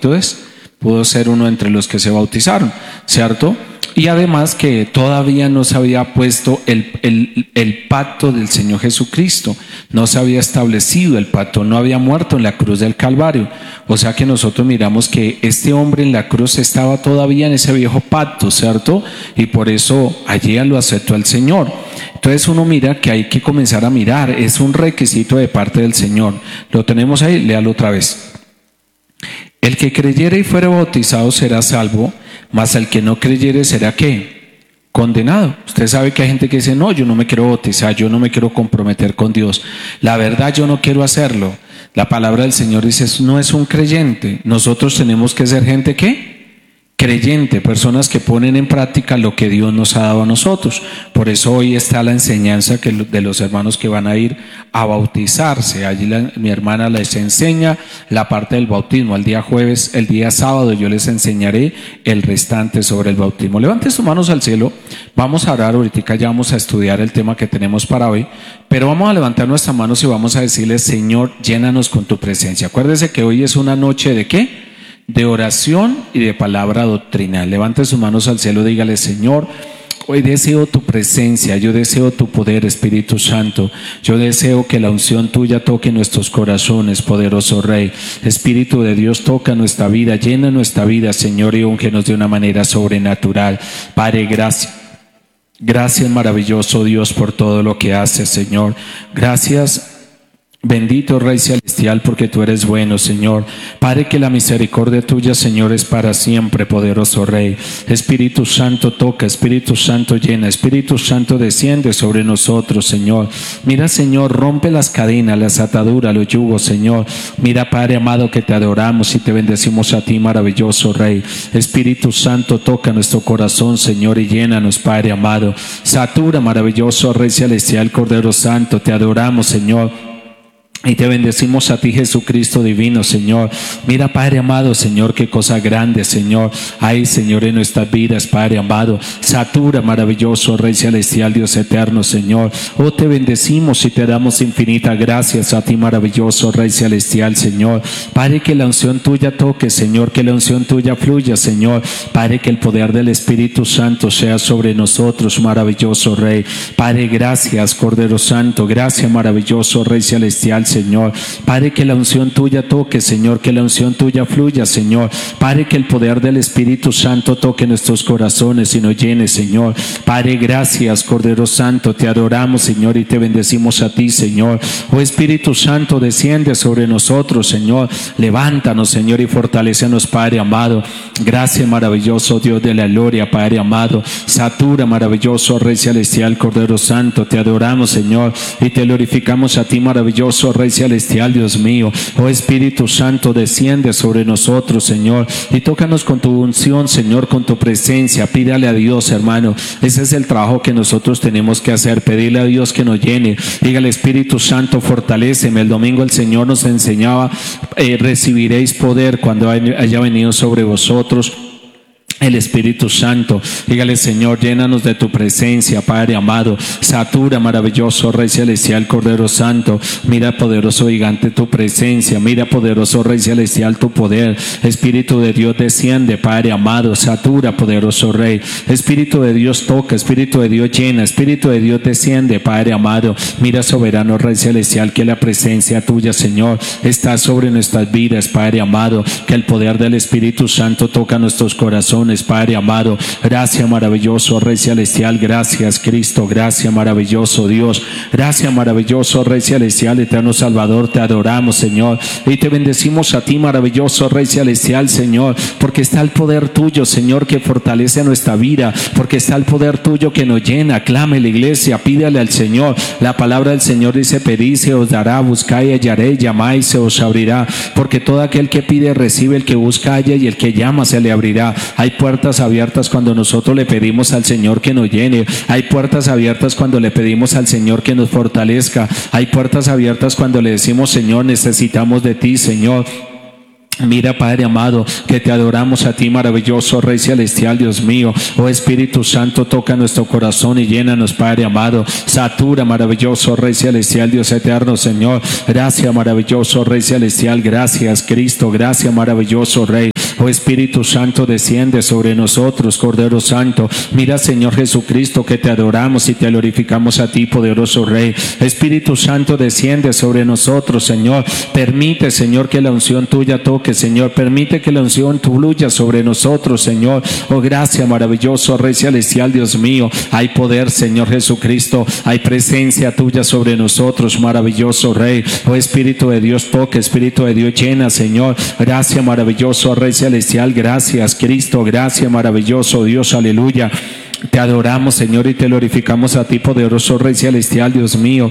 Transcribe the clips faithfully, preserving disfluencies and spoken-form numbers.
multitudes, pudo ser uno entre los que se bautizaron, ¿cierto? Y además que todavía no se había puesto el, el, el pacto del Señor Jesucristo, no se había establecido el pacto, no había muerto en la cruz del Calvario. O sea que nosotros miramos que este hombre en la cruz estaba todavía en ese viejo pacto, ¿cierto? Y por eso allí lo aceptó el Señor. Entonces uno mira que hay que comenzar a mirar, es un requisito de parte del Señor. Lo tenemos ahí, léalo otra vez. El que creyere y fuere bautizado será salvo, mas el que no creyere será ¿qué? Condenado. Usted sabe que hay gente que dice, no, yo no me quiero bautizar, yo no me quiero comprometer con Dios. La verdad, yo no quiero hacerlo. La palabra del Señor dice, no es un creyente. Nosotros tenemos que ser gente ¿qué? Creyente, personas que ponen en práctica lo que Dios nos ha dado a nosotros. Por eso hoy está la enseñanza que de los hermanos que van a ir a bautizarse. Allí la, mi hermana les enseña la parte del bautismo. El día jueves, el día sábado yo les enseñaré el restante sobre el bautismo. Levante sus manos al cielo. Vamos a orar ahorita, ya vamos a estudiar el tema que tenemos para hoy. Pero vamos a levantar nuestras manos y vamos a decirle, Señor, llénanos con tu presencia. Acuérdese que hoy es una noche de ¿qué? De oración y de palabra doctrinal. Levante sus manos al cielo, dígale, Señor, hoy deseo tu presencia, yo deseo tu poder, Espíritu Santo. Yo deseo que la unción tuya toque nuestros corazones, poderoso Rey. Espíritu de Dios, toca nuestra vida, llena nuestra vida, Señor, y úngenos de una manera sobrenatural. Padre, gracias. Gracias, maravilloso Dios, por todo lo que haces, Señor. Gracias. Bendito Rey Celestial, porque tú eres bueno, Señor. Padre, que la misericordia tuya, Señor, es para siempre, poderoso Rey. Espíritu Santo toca, Espíritu Santo llena, Espíritu Santo desciende sobre nosotros, Señor. Mira, Señor, rompe las cadenas, las ataduras, los yugos, Señor. Mira, Padre amado, que te adoramos y te bendecimos a ti, maravilloso Rey. Espíritu Santo toca nuestro corazón, Señor, y llénanos, Padre amado. Satura, maravilloso Rey Celestial, Cordero Santo, te adoramos, Señor. Y te bendecimos a ti, Jesucristo divino, Señor. Mira, Padre amado, Señor, qué cosa grande, Señor, hay, Señor, en nuestras vidas, Padre amado. Satura, maravilloso Rey Celestial, Dios eterno, Señor. Oh, te bendecimos y te damos infinitas gracias a ti, maravilloso Rey Celestial, Señor. Padre, que la unción tuya toque, Señor, que la unción tuya fluya, Señor. Padre, que el poder del Espíritu Santo sea sobre nosotros, maravilloso Rey. Padre, gracias, Cordero Santo, gracias, maravilloso Rey Celestial, Señor. Padre, que la unción tuya toque, Señor, que la unción tuya fluya, Señor. Padre, que el poder del Espíritu Santo toque nuestros corazones y nos llene, Señor. Padre, gracias, Cordero Santo, te adoramos, Señor, y te bendecimos a ti, Señor. Oh Espíritu Santo, desciende sobre nosotros, Señor. Levántanos, Señor, y fortalécenos, Padre amado. Gracias, maravilloso Dios de la gloria, Padre amado. Satura, maravilloso Rey Celestial, Cordero Santo, te adoramos, Señor, y te glorificamos a ti, maravilloso Rey Celestial, Dios mío. Oh Espíritu Santo, desciende sobre nosotros, Señor, y tócanos con tu unción, Señor, con tu presencia. Pídale a Dios, hermano, ese es el trabajo que nosotros tenemos que hacer, pedirle a Dios que nos llene. Dígale, Espíritu Santo, fortaléceme. El domingo el Señor nos enseñaba, eh, recibiréis poder cuando haya venido sobre vosotros el Espíritu Santo. Dígale, Señor, llénanos de tu presencia, Padre amado. Satura, maravilloso Rey Celestial, Cordero Santo. Mira, poderoso gigante, tu presencia. Mira, poderoso Rey Celestial, tu poder. Espíritu de Dios, desciende, Padre amado. Satura, poderoso Rey. Espíritu de Dios, toca. Espíritu de Dios, llena. Espíritu de Dios, desciende, Padre amado. Mira, soberano Rey Celestial, que la presencia tuya, Señor, está sobre nuestras vidas, Padre amado. Que el poder del Espíritu Santo toca nuestros corazones, Padre amado. Gracias, maravilloso Rey Celestial. Gracias, Cristo. Gracias, maravilloso Dios. Gracias, maravilloso Rey Celestial, eterno Salvador. Te adoramos, Señor, y te bendecimos a ti, maravilloso Rey Celestial, Señor, porque está el poder tuyo, Señor, que fortalece nuestra vida, porque está el poder tuyo que nos llena. Clame la iglesia, pídale al Señor. La palabra del Señor dice, pedid se os dará, buscáis y hallaréis, llamáis se os abrirá, porque todo aquel que pide recibe, el que busca halla, y el que llama se le abrirá. Hay puertas abiertas cuando nosotros le pedimos al Señor que nos llene. Hay puertas abiertas cuando le pedimos al Señor que nos fortalezca. Hay puertas abiertas cuando le decimos, Señor, necesitamos de ti, Señor. Mira, Padre amado, que te adoramos a ti, maravilloso Rey Celestial, Dios mío. Oh Espíritu Santo, toca nuestro corazón y llénanos, Padre amado. Satura, maravilloso Rey Celestial, Dios eterno, Señor. Gracias, maravilloso Rey Celestial. Gracias, Cristo. Gracias, maravilloso Rey. Oh Espíritu Santo, desciende sobre nosotros, Cordero Santo. Mira, Señor Jesucristo, que te adoramos y te glorificamos a ti, poderoso Rey. Espíritu Santo, desciende sobre nosotros, Señor. Permite, Señor, que la unción tuya toque, Señor. Permite que la unción fluya sobre nosotros, Señor. Oh, gracias, maravilloso Rey celestial, Dios mío. Hay poder, Señor Jesucristo. Hay presencia tuya sobre nosotros, maravilloso Rey. Oh Espíritu de Dios, toque. Espíritu de Dios, llena, Señor. Gracias, maravilloso Rey celestial. Gracias, Cristo. Gracias, maravilloso Dios. Aleluya. Te adoramos, Señor, y te glorificamos a ti, poderoso Rey celestial, Dios mío.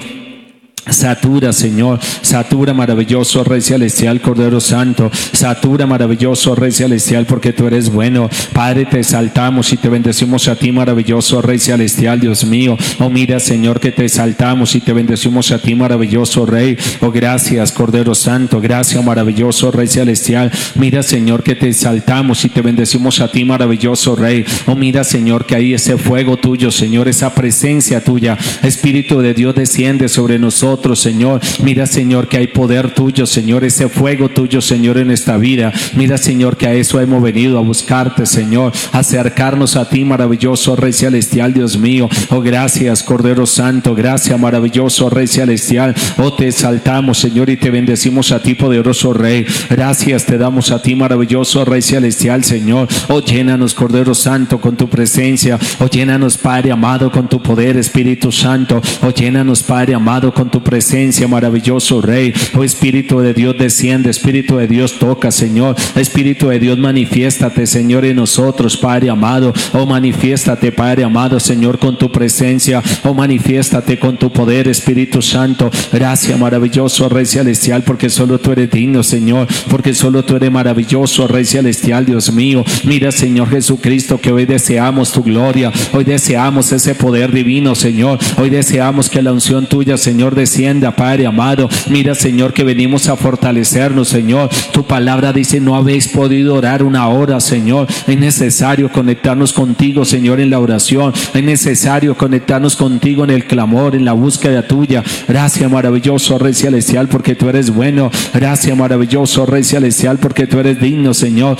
Satura, Señor, satura, maravilloso Rey celestial, Cordero Santo. Satura, maravilloso Rey celestial, porque tú eres bueno. Padre, te exaltamos y te bendecimos a ti, maravilloso Rey celestial, Dios mío. Oh, mira, Señor, que te exaltamos y te bendecimos a ti, maravilloso Rey. Oh, gracias, Cordero Santo. Gracias, maravilloso Rey celestial. Mira, Señor, que te exaltamos y te bendecimos a ti, maravilloso Rey. Oh, mira, Señor, que hay ese fuego tuyo, Señor, esa presencia tuya. Espíritu de Dios, desciende sobre nosotros, Señor. Mira, Señor, que hay poder tuyo, Señor, ese fuego tuyo, Señor, en esta vida. Mira, Señor, que a eso hemos venido, a buscarte, Señor, a acercarnos a ti, maravilloso Rey celestial, Dios mío. Oh, gracias, Cordero Santo. Gracias, maravilloso Rey celestial. Oh, te exaltamos, Señor, y te bendecimos a ti, poderoso Rey. Gracias te damos a ti, maravilloso Rey celestial, Señor. Oh, llénanos, Cordero Santo, con tu presencia. Oh, llénanos, Padre amado, con tu poder, Espíritu Santo. Oh, llénanos, Padre amado, con tu presencia, maravilloso Rey. Oh, Espíritu de Dios, desciende. Espíritu de Dios, toca, Señor. Espíritu de Dios, manifiéstate, Señor, en nosotros, Padre amado. Oh, manifiéstate, Padre amado, Señor, con tu presencia. Oh, manifiéstate con tu poder, Espíritu Santo. Gracias, maravilloso Rey celestial, porque solo tú eres digno, Señor, porque solo tú eres maravilloso Rey celestial, Dios mío. Mira, Señor Jesucristo, que hoy deseamos tu gloria. Hoy deseamos ese poder divino, Señor. Hoy deseamos que la unción tuya, Señor, descienda, Padre amado. Mira, Señor, que venimos a fortalecernos, Señor. Tu palabra dice: no habéis podido orar una hora, Señor. Es necesario conectarnos contigo, Señor, en la oración. Es necesario conectarnos contigo en el clamor, en la búsqueda tuya. Gracias, maravilloso Rey celestial, porque tú eres bueno. Gracias, maravilloso Rey celestial, porque tú eres digno, Señor.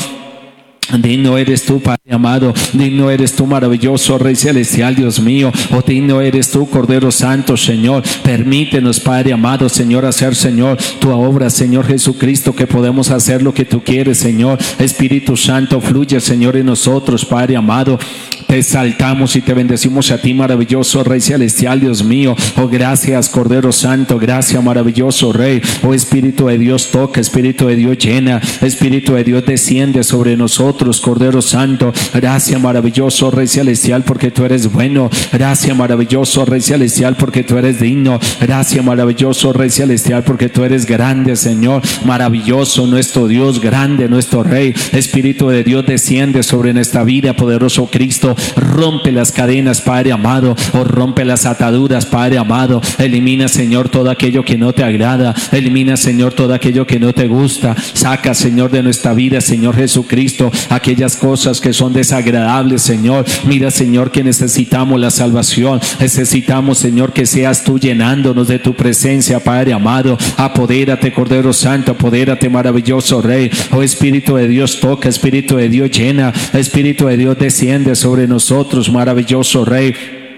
Digno eres tú, Padre amado. Digno eres tú, maravilloso Rey celestial, Dios mío. Oh, digno eres tú, Cordero Santo, Señor. Permítenos, Padre amado, Señor, hacer, Señor, tu obra, Señor Jesucristo, que podemos hacer lo que tú quieres, Señor. Espíritu Santo, fluye, Señor, en nosotros, Padre amado. Te exaltamos y te bendecimos a ti, maravilloso Rey celestial, Dios mío. Oh, gracias, Cordero Santo. Gracias, maravilloso Rey. Oh, Espíritu de Dios, toca. Espíritu de Dios, llena. Espíritu de Dios, desciende sobre nosotros, Cordero Santo. Gracias, maravilloso Rey celestial, porque tú eres bueno. Gracias, maravilloso Rey celestial, porque tú eres digno. Gracias, maravilloso Rey celestial, porque tú eres grande, Señor. Maravilloso nuestro Dios, grande nuestro Rey. Espíritu de Dios, desciende sobre nuestra vida, poderoso Cristo. Rompe las cadenas, Padre amado. O rompe las ataduras, Padre amado. Elimina, Señor, todo aquello que no te agrada. Elimina, Señor, todo aquello que no te gusta. Saca, Señor, de nuestra vida, Señor Jesucristo, aquellas cosas que son desagradables, Señor. Mira, Señor, que necesitamos la salvación. Necesitamos, Señor, que seas tú llenándonos de tu presencia, Padre amado. Apodérate, Cordero Santo. Apodérate, maravilloso Rey. Oh, Espíritu de Dios, toca. Espíritu de Dios, llena. Espíritu de Dios, desciende sobre nosotros, maravilloso Rey.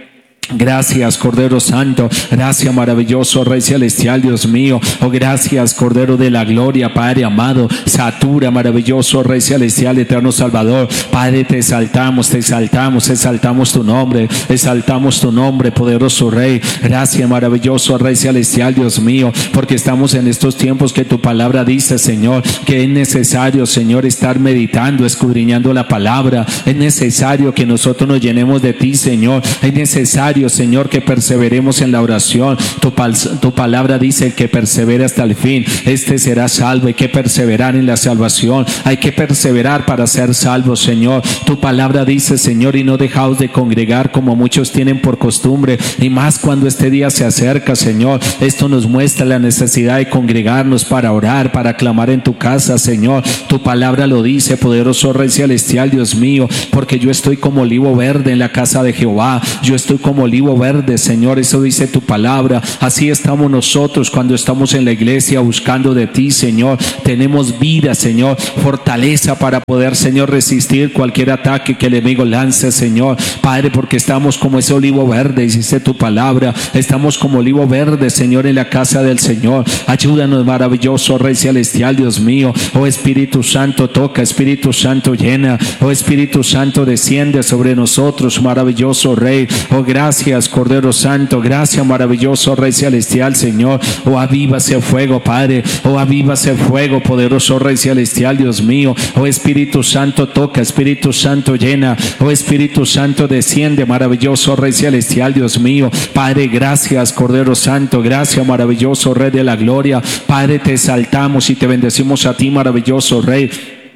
Gracias, Cordero Santo. Gracias, maravilloso Rey celestial, Dios mío. Oh, gracias, Cordero de la gloria, Padre amado. Satura, maravilloso Rey celestial, eterno Salvador. Padre, te exaltamos, te exaltamos, exaltamos tu nombre, exaltamos tu nombre, poderoso Rey. Gracias, maravilloso Rey celestial, Dios mío, porque estamos en estos tiempos que tu palabra dice, Señor, que es necesario, Señor, estar meditando, escudriñando la palabra. Es necesario que nosotros nos llenemos de ti, Señor. Es necesario, Señor, que perseveremos en la oración. Tu, pal tu palabra dice: el que persevere hasta el fin, este será salvo. Hay que perseverar en la salvación. Hay que perseverar para ser salvos, Señor. Tu palabra dice, Señor: y no dejaos de congregar como muchos tienen por costumbre, y más cuando este día se acerca, Señor. Esto nos muestra la necesidad de congregarnos para orar, para clamar en tu casa, Señor. Tu palabra lo dice, poderoso Rey celestial, Dios mío, porque yo estoy como olivo verde en la casa de Jehová. Yo estoy como como olivo verde, Señor, eso dice tu palabra. Así estamos nosotros cuando estamos en la iglesia buscando de ti, Señor. Tenemos vida, Señor, fortaleza para poder, Señor, resistir cualquier ataque que el enemigo lance, Señor. Padre, porque estamos como ese olivo verde, dice tu palabra. Estamos como olivo verde, Señor, en la casa del Señor. Ayúdanos, maravilloso Rey celestial, Dios mío. Oh Espíritu Santo, toca, Espíritu Santo, llena. Oh Espíritu Santo, desciende sobre nosotros, maravilloso Rey. Oh, gracias, Cordero Santo. Gracias, maravilloso Rey celestial, Señor. Oh, aviva ese fuego, Padre. Oh, aviva ese fuego, poderoso Rey celestial, Dios mío. Oh Espíritu Santo, toca, Espíritu Santo, llena. Oh Espíritu Santo, desciende, maravilloso Rey celestial, Dios mío. Padre, gracias, Cordero Santo. Gracias, maravilloso Rey de la gloria. Padre, te exaltamos y te bendecimos a ti, maravilloso Rey.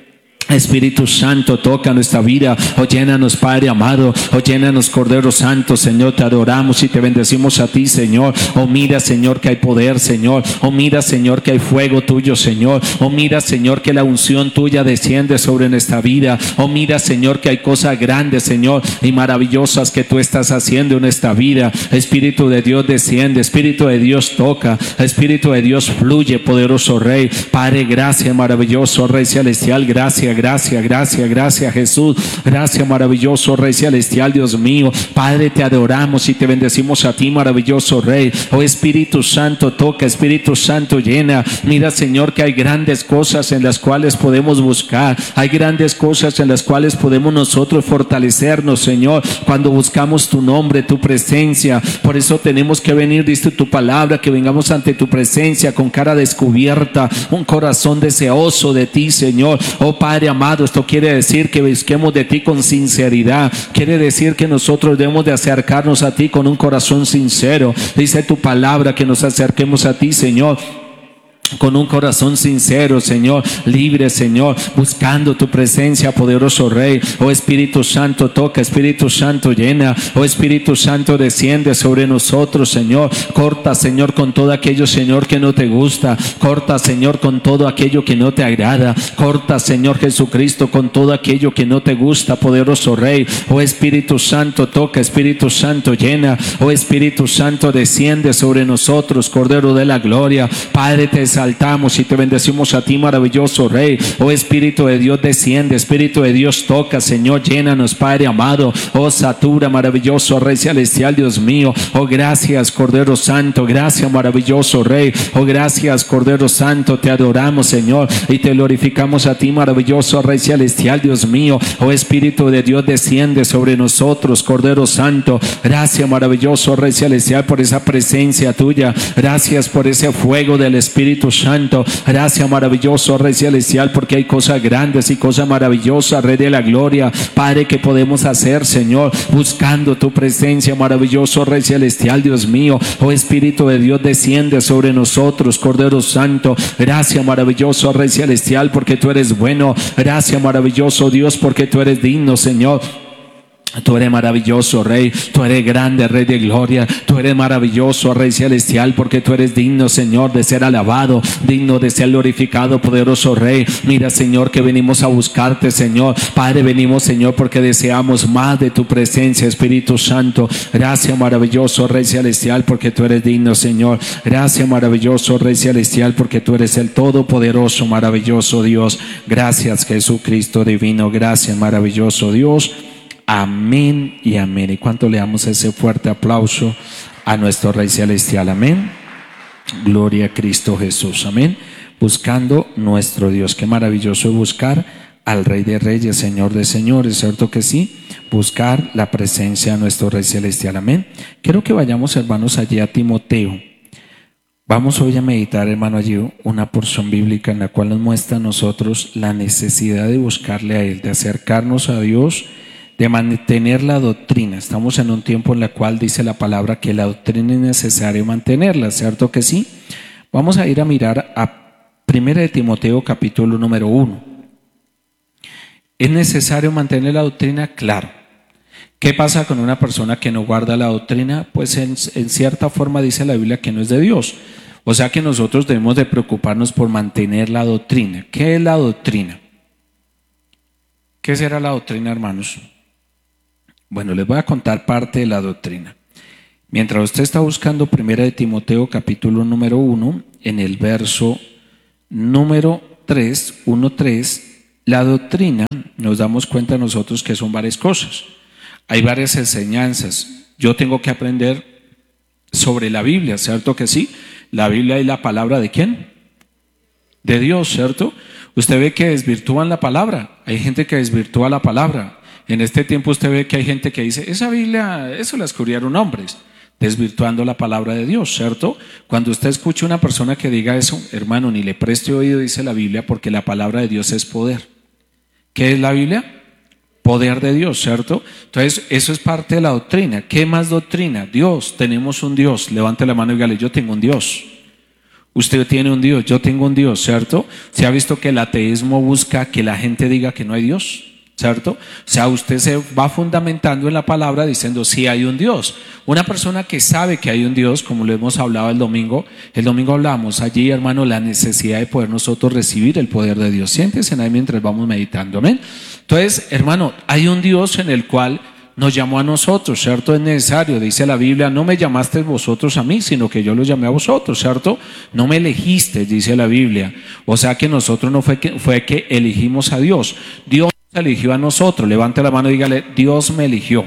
Espíritu Santo, toca nuestra vida. Oh, llénanos, Padre amado. Oh, llénanos, Cordero Santo, Señor. Te adoramos y te bendecimos a ti, Señor. Oh, mira, Señor, que hay poder, Señor. Oh, mira, Señor, que hay fuego tuyo, Señor. Oh, mira, Señor, que la unción tuya desciende sobre nuestra vida. Oh, mira, Señor, que hay cosas grandes, Señor, y maravillosas que tú estás haciendo en esta vida. Espíritu de Dios desciende. Espíritu de Dios toca. Espíritu de Dios fluye, poderoso Rey. Padre, gracias, maravilloso Rey celestial. Gracias. Gracias, gracias, gracias, Jesús. Gracias, maravilloso Rey celestial, Dios mío. Padre, te adoramos y te bendecimos a ti, maravilloso Rey. Oh Espíritu Santo, toca, Espíritu Santo, llena. Mira, Señor, que hay grandes cosas en las cuales podemos buscar. Hay grandes cosas en las cuales podemos nosotros fortalecernos, Señor, cuando buscamos tu nombre, tu presencia. Por eso tenemos que venir, dice tu palabra, que vengamos ante tu presencia con cara descubierta, un corazón deseoso de ti, Señor. Oh Padre amado, esto quiere decir que busquemos de ti con sinceridad. Quiere decir que nosotros debemos de acercarnos a ti con un corazón sincero. Dice tu palabra que nos acerquemos a ti, Señor, con un corazón sincero, Señor, libre, Señor, buscando tu presencia, poderoso Rey. Oh Espíritu Santo, toca, Espíritu Santo, llena. Oh Espíritu Santo, desciende sobre nosotros, Señor. Corta, Señor, con todo aquello, Señor, que no te gusta. Corta, Señor, con todo aquello que no te agrada. Corta, Señor Jesucristo, con todo aquello que no te gusta, poderoso Rey. Oh Espíritu Santo, toca, Espíritu Santo, llena. Oh Espíritu Santo, desciende sobre nosotros, Cordero de la gloria. Padre, te exaltamos y te bendecimos a ti, maravilloso Rey. Oh Espíritu de Dios, desciende. Espíritu de Dios, toca, Señor, llénanos, Padre amado. Oh satura, maravilloso Rey celestial, Dios mío. Oh gracias, Cordero Santo. Gracias, maravilloso Rey. Oh gracias, Cordero Santo. Te adoramos, Señor, y te glorificamos a ti, maravilloso Rey celestial, Dios mío. Oh Espíritu de Dios, desciende sobre nosotros, Cordero Santo. Gracias, maravilloso Rey celestial, por esa presencia tuya. Gracias por ese fuego del Espíritu Santo. Gracias, maravilloso Rey celestial, porque hay cosas grandes y cosas maravillosas, Rey de la gloria, Padre, que podemos hacer, Señor, buscando tu presencia, maravilloso Rey celestial, Dios mío. Oh Espíritu de Dios, desciende sobre nosotros, Cordero Santo. Gracias, maravilloso Rey celestial, porque tú eres bueno. Gracias, maravilloso Dios, porque tú eres digno, Señor. Tú eres maravilloso, Rey. Tú eres grande, Rey de gloria. Tú eres maravilloso, Rey celestial, porque tú eres digno, Señor, de ser alabado, digno de ser glorificado, poderoso Rey. Mira, Señor, que venimos a buscarte, Señor. Padre, venimos, Señor, porque deseamos más de tu presencia, Espíritu Santo. Gracias, maravilloso Rey celestial, porque tú eres digno, Señor. Gracias, maravilloso Rey celestial, porque tú eres el todopoderoso, maravilloso Dios. Gracias, Jesucristo divino. Gracias, maravilloso Dios. Amén y amén. ¿Y cuánto le damos ese fuerte aplauso a nuestro Rey celestial? Amén. Gloria a Cristo Jesús. Amén. Buscando nuestro Dios. Qué maravilloso es buscar al Rey de Reyes, Señor de Señores, ¿cierto que sí? Buscar la presencia de nuestro Rey celestial. Amén. Quiero que vayamos, hermanos, allí a Timoteo. Vamos hoy a meditar, hermano, allí una porción bíblica en la cual nos muestra a nosotros la necesidad de buscarle a Él, de acercarnos a Dios, de mantener la doctrina. Estamos en un tiempo en el cual dice la palabra que la doctrina es necesario mantenerla, ¿cierto que sí? Vamos a ir a mirar a primera de Timoteo capítulo número uno. ¿Es necesario mantener la doctrina? Claro. ¿Qué pasa con una persona que no guarda la doctrina? Pues en, en cierta forma dice la Biblia que no es de Dios. O sea que nosotros debemos de preocuparnos por mantener la doctrina. ¿Qué es la doctrina? ¿Qué será la doctrina, hermanos? Bueno, les voy a contar parte de la doctrina. Mientras usted está buscando Primera de Timoteo capítulo número uno, en el verso número tres, uno, tres, la doctrina, nos damos cuenta nosotros que son varias cosas. Hay varias enseñanzas. Yo tengo que aprender sobre la Biblia, ¿cierto que sí? La Biblia es la palabra ¿de quién? De Dios, ¿cierto? Usted ve que desvirtúan la palabra. Hay gente que desvirtúa la palabra. En este tiempo usted ve que hay gente que dice, esa Biblia, eso la escribieron hombres, desvirtuando la palabra de Dios, ¿cierto? Cuando usted escucha una persona que diga eso, hermano, ni le preste oído, dice la Biblia, porque la palabra de Dios es poder. ¿Qué es la Biblia? Poder de Dios, ¿cierto? Entonces, eso es parte de la doctrina. ¿Qué más doctrina? Dios, tenemos un Dios. Levante la mano y dígale, yo tengo un Dios. Usted tiene un Dios, yo tengo un Dios, ¿cierto? ¿Se ha visto que el ateísmo busca que la gente diga que no hay Dios? ¿Cierto? O sea, usted se va fundamentando en la palabra diciendo sí hay un Dios. Una persona que sabe que hay un Dios, como lo hemos hablado el domingo, el domingo hablamos allí, hermano, la necesidad de poder nosotros recibir el poder de Dios. Siéntense ahí mientras vamos meditando, amén. Entonces, hermano, hay un Dios en el cual nos llamó a nosotros, ¿cierto? Es necesario, dice la Biblia, no me llamaste vosotros a mí, sino que yo los llamé a vosotros, ¿cierto? No me elegiste, dice la Biblia. O sea que nosotros no fue que, fue que elegimos a Dios. Dios eligió a nosotros. Levante la mano y dígale, Dios me eligió.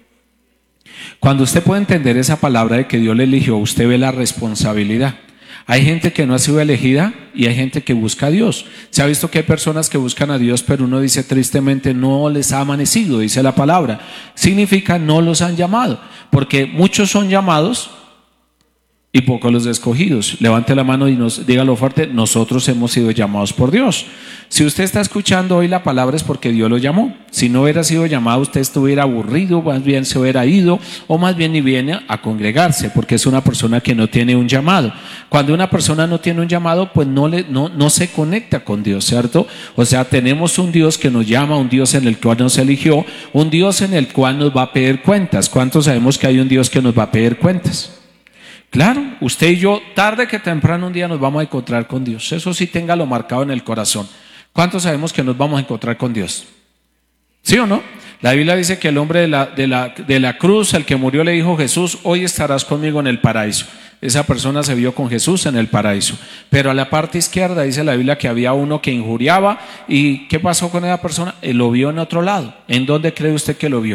Cuando usted puede entender esa palabra de que Dios le eligió, usted ve la responsabilidad. Hay gente que no ha sido elegida y hay gente que busca a Dios. Se ha visto que hay personas que buscan a Dios, pero uno dice tristemente no les ha amanecido, dice la palabra. Significa no los han llamado, porque muchos son llamados y pocos los escogidos. Levante la mano y nos dígalo fuerte, nosotros hemos sido llamados por Dios. Si usted está escuchando hoy la palabra es porque Dios lo llamó. Si no hubiera sido llamado, usted estuviera aburrido, más bien se hubiera ido, o más bien ni viene a congregarse, porque es una persona que no tiene un llamado. Cuando una persona no tiene un llamado, pues no, le, no, no se conecta con Dios, ¿cierto? O sea, tenemos un Dios que nos llama, un Dios en el cual nos eligió, un Dios en el cual nos va a pedir cuentas. ¿Cuántos sabemos que hay un Dios que nos va a pedir cuentas? Claro, usted y yo, tarde que temprano un día nos vamos a encontrar con Dios. Eso sí, téngalo marcado en el corazón. ¿Cuántos sabemos que nos vamos a encontrar con Dios? ¿Sí o no? La Biblia dice que el hombre de la, de la, de la cruz, el que murió, le dijo Jesús, hoy estarás conmigo en el paraíso. Esa persona se vio con Jesús en el paraíso. Pero a la parte izquierda dice la Biblia que había uno que injuriaba. ¿Y qué pasó con esa persona? Él lo vio en otro lado. ¿En dónde cree usted que lo vio?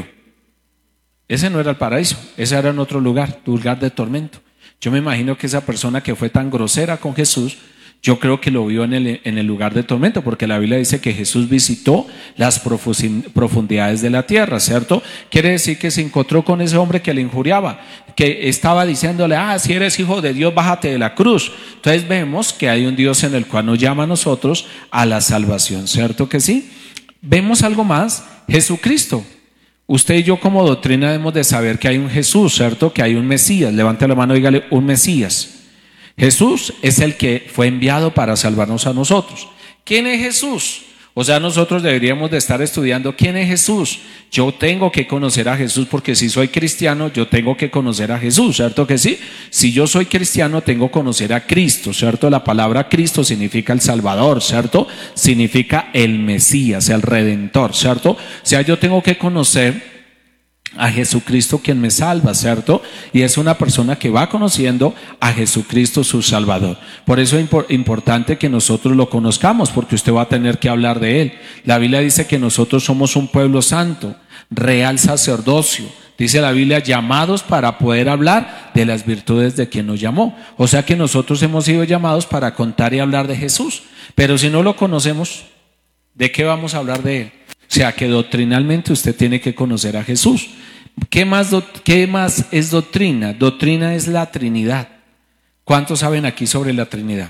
Ese no era el paraíso, ese era en otro lugar, lugar de tormento. Yo me imagino que esa persona que fue tan grosera con Jesús, yo creo que lo vio en el, en el lugar de tormento, porque la Biblia dice que Jesús visitó las profundidades de la tierra, ¿cierto? Quiere decir que se encontró con ese hombre que le injuriaba, que estaba diciéndole, ah, si eres hijo de Dios, bájate de la cruz. Entonces vemos que hay un Dios en el cual nos llama a nosotros a la salvación, ¿cierto que sí? Vemos algo más, Jesucristo. Usted y yo como doctrina debemos de saber que hay un Jesús, ¿cierto? Que hay un Mesías. Levante la mano y dígale, un Mesías. Jesús es el que fue enviado para salvarnos a nosotros. ¿Quién es Jesús? O sea, nosotros deberíamos de estar estudiando quién es Jesús. Yo tengo que conocer a Jesús porque si soy cristiano, yo tengo que conocer a Jesús, ¿cierto que sí? Si yo soy cristiano, tengo que conocer a Cristo, ¿cierto? La palabra Cristo significa el Salvador, ¿cierto? Significa el Mesías, el Redentor, ¿cierto? O sea, yo tengo que conocer a Jesucristo quien me salva, ¿cierto? Y es una persona que va conociendo a Jesucristo su Salvador. Por eso es importante que nosotros lo conozcamos, porque usted va a tener que hablar de él. La Biblia dice que nosotros somos un pueblo santo, real sacerdocio. Dice la Biblia, llamados para poder hablar de las virtudes de quien nos llamó. O sea que nosotros hemos sido llamados para contar y hablar de Jesús. Pero si no lo conocemos, ¿de qué vamos a hablar de él? O sea que doctrinalmente usted tiene que conocer a Jesús. ¿Qué más, qué más es doctrina? Doctrina es la Trinidad. ¿Cuántos saben aquí sobre la Trinidad?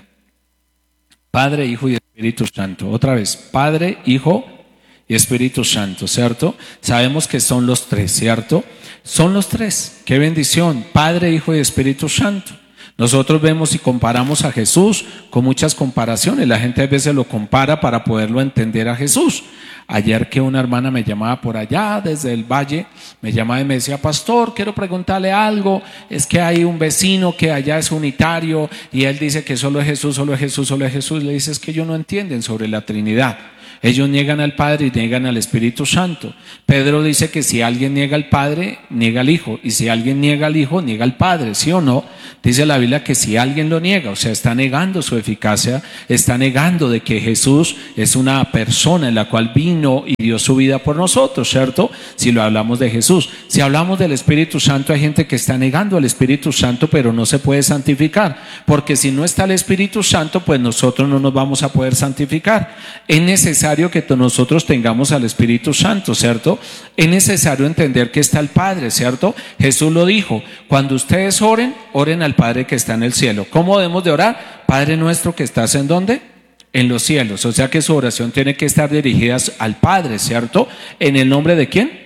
Padre, Hijo y Espíritu Santo. Otra vez, Padre, Hijo y Espíritu Santo, ¿cierto? Sabemos que son los tres, ¿cierto? Son los tres. ¡Qué bendición! Padre, Hijo y Espíritu Santo. Nosotros vemos y comparamos a Jesús con muchas comparaciones. La gente a veces lo compara para poderlo entender a Jesús. Ayer que una hermana me llamaba por allá desde el valle, me llamaba y me decía, pastor, quiero preguntarle algo, es que hay un vecino que allá es unitario y él dice que solo es Jesús, solo es Jesús, solo es Jesús. Le dice, es que ellos no entienden sobre la Trinidad. Ellos niegan al Padre y niegan al Espíritu Santo. Pedro dice que si alguien niega al Padre, niega al Hijo. Y si alguien niega al Hijo, niega al Padre, ¿sí o no? Dice la Biblia que si alguien lo niega, o sea, está negando su eficacia, está negando de que Jesús es una persona en la cual vino y dio su vida por nosotros, ¿cierto? Si lo hablamos de Jesús. Si hablamos del Espíritu Santo, hay gente que está negando al Espíritu Santo, pero no se puede santificar. Porque si no está el Espíritu Santo, pues nosotros no nos vamos a poder santificar. Es necesario que nosotros tengamos al Espíritu Santo, ¿cierto? Es necesario entender que está el Padre, ¿cierto? Jesús lo dijo, cuando ustedes oren, oren al Padre que está en el cielo. ¿Cómo debemos de orar? Padre nuestro que estás ¿en dónde? En los cielos. O sea que su oración tiene que estar dirigida al Padre, ¿cierto? ¿En el nombre de quién?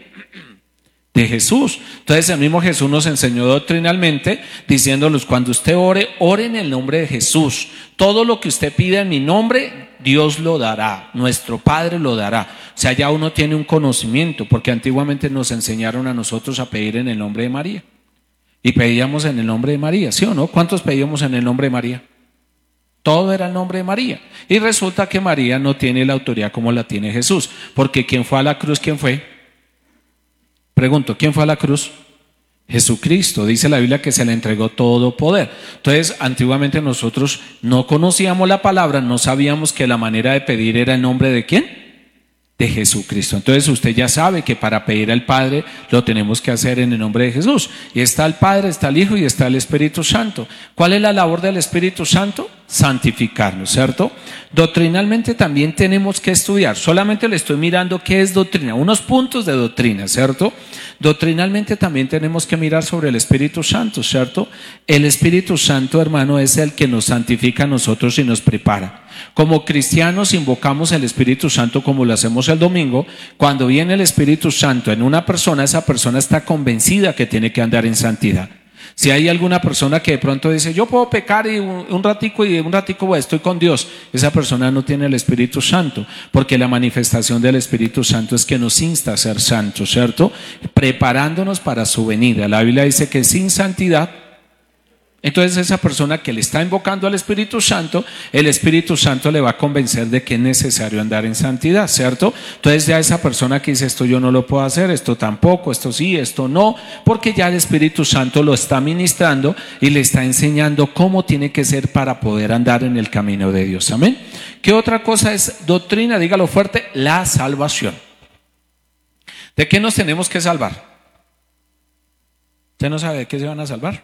De Jesús. Entonces el mismo Jesús nos enseñó doctrinalmente diciéndonos, cuando usted ore, ore en el nombre de Jesús. Todo lo que usted pida en mi nombre, Dios lo dará, nuestro Padre lo dará. O sea, ya uno tiene un conocimiento, porque antiguamente nos enseñaron a nosotros a pedir en el nombre de María. Y pedíamos en el nombre de María, ¿sí o no? ¿Cuántos pedíamos en el nombre de María? Todo era el nombre de María. Y resulta que María no tiene la autoridad como la tiene Jesús. Porque ¿quién fue a la cruz? ¿Quién fue? Pregunto, ¿quién fue a la cruz? Jesucristo. Dice la Biblia que se le entregó todo poder. Entonces, antiguamente nosotros no conocíamos la palabra, no sabíamos que la manera de pedir era el nombre de ¿quién? De Jesucristo. Entonces usted ya sabe que para pedir al Padre lo tenemos que hacer en el nombre de Jesús. Y está el Padre, está el Hijo y está el Espíritu Santo. ¿Cuál es la labor del Espíritu Santo? Santificarnos, ¿cierto? Doctrinalmente también tenemos que estudiar. Solamente le estoy mirando qué es doctrina, unos puntos de doctrina, ¿cierto? Doctrinalmente también tenemos que mirar sobre el Espíritu Santo, ¿cierto? El Espíritu Santo, hermano, es el que nos santifica a nosotros y nos prepara. Como cristianos invocamos el Espíritu Santo como lo hacemos el domingo. Cuando viene el Espíritu Santo en una persona, esa persona está convencida que tiene que andar en santidad. Si hay alguna persona que de pronto dice, yo puedo pecar y un, un ratico y un ratico bueno, estoy con Dios, esa persona no tiene el Espíritu Santo, porque la manifestación del Espíritu Santo es que nos insta a ser santos, ¿cierto? Preparándonos para su venida. La Biblia dice que sin santidad, entonces esa persona que le está invocando al Espíritu Santo, el Espíritu Santo le va a convencer de que es necesario andar en santidad, ¿cierto? Entonces ya esa persona que dice, esto yo no lo puedo hacer, esto tampoco, esto sí, esto no, porque ya el Espíritu Santo lo está ministrando y le está enseñando cómo tiene que ser para poder andar en el camino de Dios. Amén. ¿Qué otra cosa es doctrina? Dígalo fuerte, la salvación. ¿De qué nos tenemos que salvar? ¿Usted no sabe de qué se van a salvar?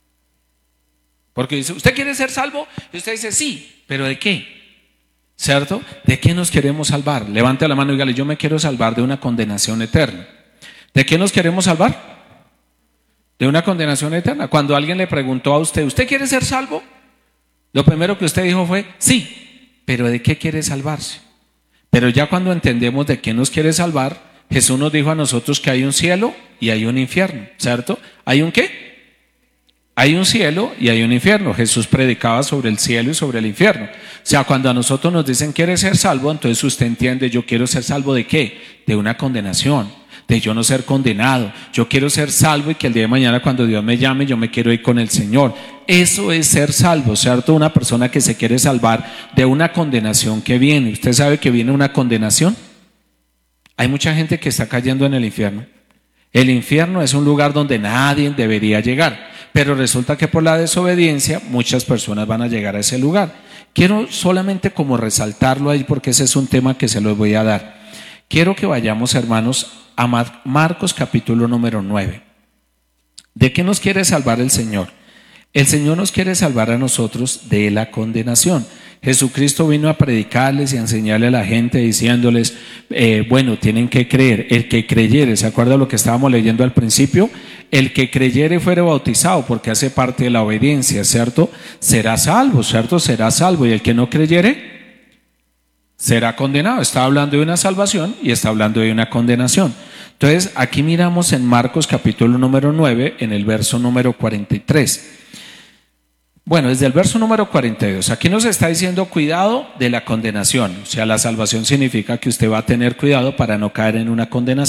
Porque dice, ¿usted quiere ser salvo? Y usted dice, sí, ¿pero de qué? ¿Cierto? ¿De qué nos queremos salvar? Levante la mano y dígale, yo me quiero salvar de una condenación eterna. ¿De qué nos queremos salvar? De una condenación eterna. Cuando alguien le preguntó a usted, ¿usted quiere ser salvo? Lo primero que usted dijo fue, sí, ¿pero de qué quiere salvarse? Pero ya cuando entendemos de qué nos quiere salvar, Jesús nos dijo a nosotros que hay un cielo y hay un infierno, ¿cierto? ¿Hay un qué? Hay un cielo y hay un infierno. Jesús predicaba sobre el cielo y sobre el infierno. O sea, cuando a nosotros nos dicen ¿quieres ser salvo? Entonces usted entiende, yo quiero ser salvo ¿de qué? De una condenación, de yo no ser condenado. Yo quiero ser salvo y que el día de mañana cuando Dios me llame yo me quiero ir con el Señor. Eso es ser salvo, ¿cierto? Una persona que se quiere salvar de una condenación que viene. ¿Usted sabe que viene una condenación? Hay mucha gente que está cayendo en el infierno. El infierno es un lugar donde nadie debería llegar, pero resulta que por la desobediencia muchas personas van a llegar a ese lugar. Quiero solamente como resaltarlo ahí porque ese es un tema que se los voy a dar. Quiero que vayamos, hermanos, a Marcos capítulo número nueve. ¿De qué nos quiere salvar el Señor? El Señor nos quiere salvar a nosotros de la condenación. Jesucristo vino a predicarles y a enseñarle a la gente diciéndoles, eh, bueno, tienen que creer. El que creyere, ¿se acuerda lo que estábamos leyendo al principio? El que creyere fuere bautizado, porque hace parte de la obediencia, ¿cierto? Será salvo, ¿cierto? Será salvo. Y el que no creyere, será condenado. Está hablando de una salvación y está hablando de una condenación. Entonces, aquí miramos en Marcos capítulo número nueve, en el verso número cuarenta y tres. Bueno, desde el verso número cuarenta y dos, aquí nos está diciendo cuidado de la condenación. O sea, la salvación significa que usted va a tener cuidado para no caer en una condenación.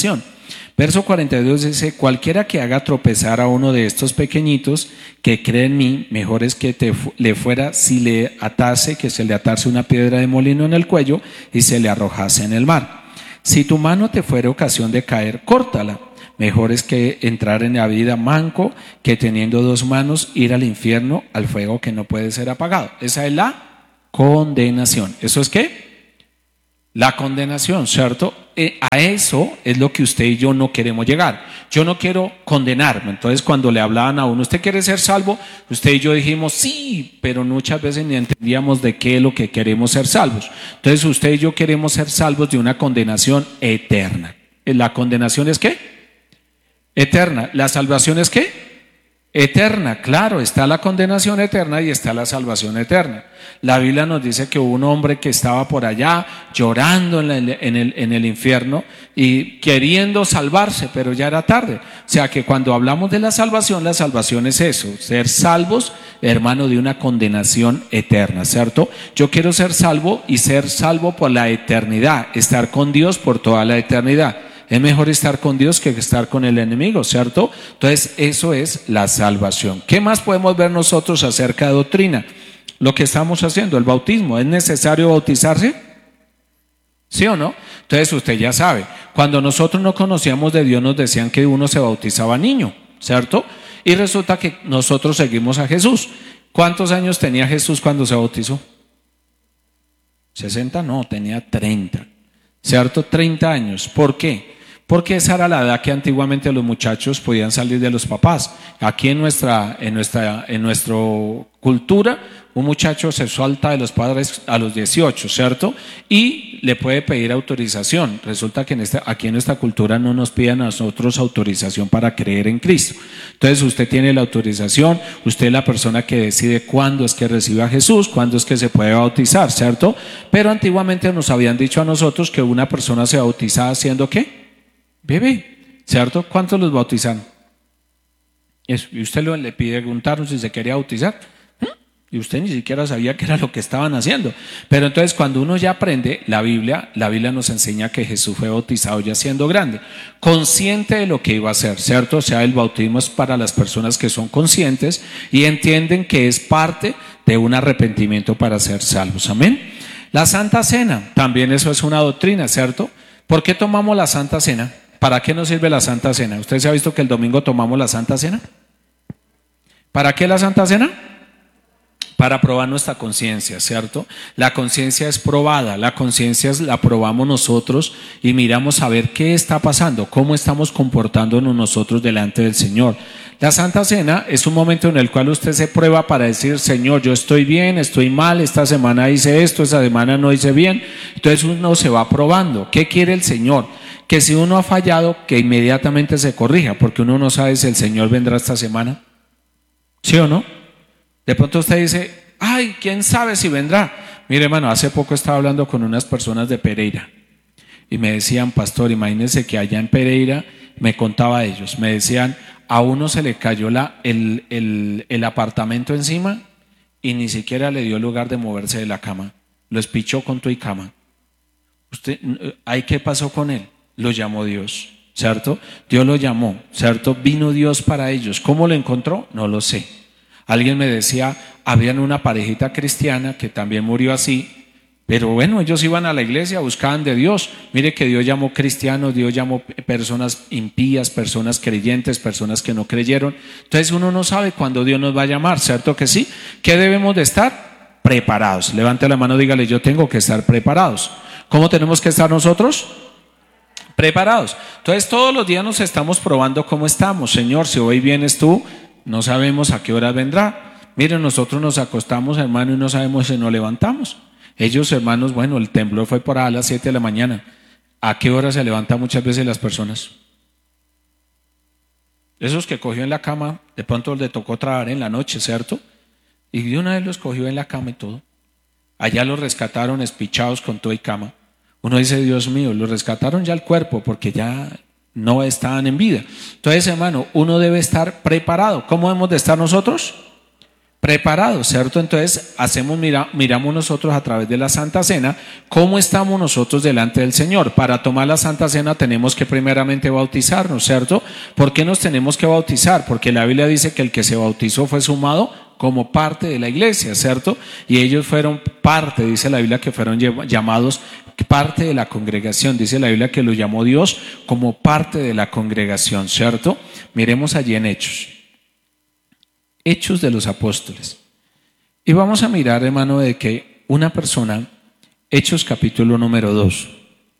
Verso cuarenta y dos dice: cualquiera que haga tropezar a uno de estos pequeñitos que cree en mí, mejor es que te, le fuera si le atase, que se le atase una piedra de molino en el cuello y se le arrojase en el mar. Si tu mano te fuera ocasión de caer, córtala. Mejor es que entrar en la vida manco que teniendo dos manos ir al infierno, al fuego que no puede ser apagado. Esa es la condenación. ¿Eso es qué? La condenación, ¿cierto? Eh, a eso es lo que usted y yo no queremos llegar. Yo no quiero condenarme. Entonces, cuando le hablaban a uno, ¿usted quiere ser salvo? Usted y yo dijimos, sí, pero muchas veces ni entendíamos de qué es lo que queremos ser salvos. Entonces, usted y yo queremos ser salvos de una condenación eterna. ¿La condenación es qué? Eterna. ¿La salvación es qué? Eterna, claro, está la condenación eterna y está la salvación eterna. La Biblia nos dice que hubo un hombre que estaba por allá llorando en el, en el, en el infierno y queriendo salvarse, pero ya era tarde. O sea que cuando hablamos de la salvación, la salvación es eso, ser salvos, hermano, de una condenación eterna, ¿cierto? Yo quiero ser salvo y ser salvo por la eternidad, estar con Dios por toda la eternidad. Es mejor estar con Dios que estar con el enemigo, ¿cierto? Entonces, eso es la salvación. ¿Qué más podemos ver nosotros acerca de doctrina? Lo que estamos haciendo, el bautismo. ¿Es necesario bautizarse? ¿Sí o no? Entonces, usted ya sabe, cuando nosotros no conocíamos de Dios, nos decían que uno se bautizaba niño, ¿cierto? Y resulta que nosotros seguimos a Jesús. ¿Cuántos años tenía Jesús cuando se bautizó? ¿sesenta? No, tenía treinta, ¿cierto? treinta años. ¿Por qué? Porque esa era la edad que antiguamente los muchachos podían salir de los papás. Aquí en nuestra, en nuestra, en nuestra cultura, un muchacho se suelta de los padres a los dieciocho, ¿cierto? Y le puede pedir autorización. Resulta que en esta, aquí en nuestra cultura no nos piden a nosotros autorización para creer en Cristo. Entonces usted tiene la autorización, usted es la persona que decide cuándo es que recibe a Jesús, cuándo es que se puede bautizar, ¿cierto? Pero antiguamente nos habían dicho a nosotros que una persona se bautizaba haciendo ¿qué? Bebé, ¿cierto? ¿Cuántos los bautizan? Y usted le pide preguntaron si se quería bautizar. Y usted ni siquiera sabía qué era lo que estaban haciendo. Pero entonces cuando uno ya aprende la Biblia, la Biblia nos enseña que Jesús fue bautizado ya siendo grande, consciente de lo que iba a hacer, ¿cierto? O sea, el bautismo es para las personas que son conscientes y entienden que es parte de un arrepentimiento para ser salvos. Amén. La Santa Cena, también eso es una doctrina, ¿cierto? ¿Por qué tomamos la Santa Cena? ¿Para qué nos sirve la Santa Cena? ¿Usted se ha visto que el domingo tomamos la Santa Cena? ¿Para qué la Santa Cena? Para probar nuestra conciencia, ¿cierto? La conciencia es probada, la conciencia la probamos nosotros y miramos a ver qué está pasando, cómo estamos comportándonos nosotros delante del Señor. La Santa Cena es un momento en el cual usted se prueba para decir, Señor, yo estoy bien, estoy mal, esta semana hice esto, esta semana no hice bien. Entonces uno se va probando. ¿Qué quiere el Señor? Que si uno ha fallado, que inmediatamente se corrija, porque uno no sabe si el Señor vendrá esta semana. ¿Sí o no? De pronto usted dice, ay, ¿quién sabe si vendrá? Mire, hermano, hace poco estaba hablando con unas personas de Pereira y me decían, pastor, imagínense que allá en Pereira, me contaba a ellos, me decían, a uno se le cayó la, el, el, el apartamento encima y ni siquiera le dio lugar de moverse de la cama, lo espichó con tu y cama. Usted, ¿ay, qué pasó con él? Lo llamó Dios, ¿cierto? Dios lo llamó, ¿cierto? Vino Dios para ellos. ¿Cómo lo encontró? No lo sé. Alguien me decía, habían una parejita cristiana que también murió así, pero bueno, ellos iban a la iglesia, buscaban de Dios. Mire que Dios llamó cristianos, Dios llamó personas impías, personas creyentes, personas que no creyeron. Entonces uno no sabe cuándo Dios nos va a llamar, ¿cierto que sí? ¿Qué debemos de estar? Preparados. Levante la mano, dígale, yo tengo que estar preparados. ¿Cómo tenemos que estar nosotros? Preparados. Entonces todos los días nos estamos probando cómo estamos. Señor, si hoy vienes tú, no sabemos a qué hora vendrá. Miren, nosotros nos acostamos, hermano, y no sabemos si nos levantamos. Ellos, hermanos, bueno, el temblor fue por a las siete de la mañana. ¿A qué hora se levantan muchas veces las personas? Esos que cogió en la cama, de pronto le tocó trabajar en la noche, ¿cierto? Y de una vez los cogió en la cama y todo. Allá los rescataron espichados con todo y cama. Uno dice, Dios mío, los rescataron ya el cuerpo porque ya no estaban en vida. Entonces, hermano, uno debe estar preparado. ¿Cómo hemos de estar nosotros? preparados, ¿cierto? Entonces hacemos, mira, miramos nosotros a través de la Santa Cena cómo estamos nosotros delante del Señor. Para tomar la Santa Cena tenemos que primeramente bautizarnos, ¿cierto? ¿Por qué nos tenemos que bautizar? Porque la Biblia dice que el que se bautizó fue sumado como parte de la iglesia, ¿cierto? Y ellos fueron parte, dice la Biblia, que fueron llamados parte de la congregación. Dice la Biblia que lo llamó Dios como parte de la congregación, ¿cierto? Miremos allí en Hechos. Hechos de los Apóstoles. Y vamos a mirar, hermano, de que una persona, Hechos capítulo número dos.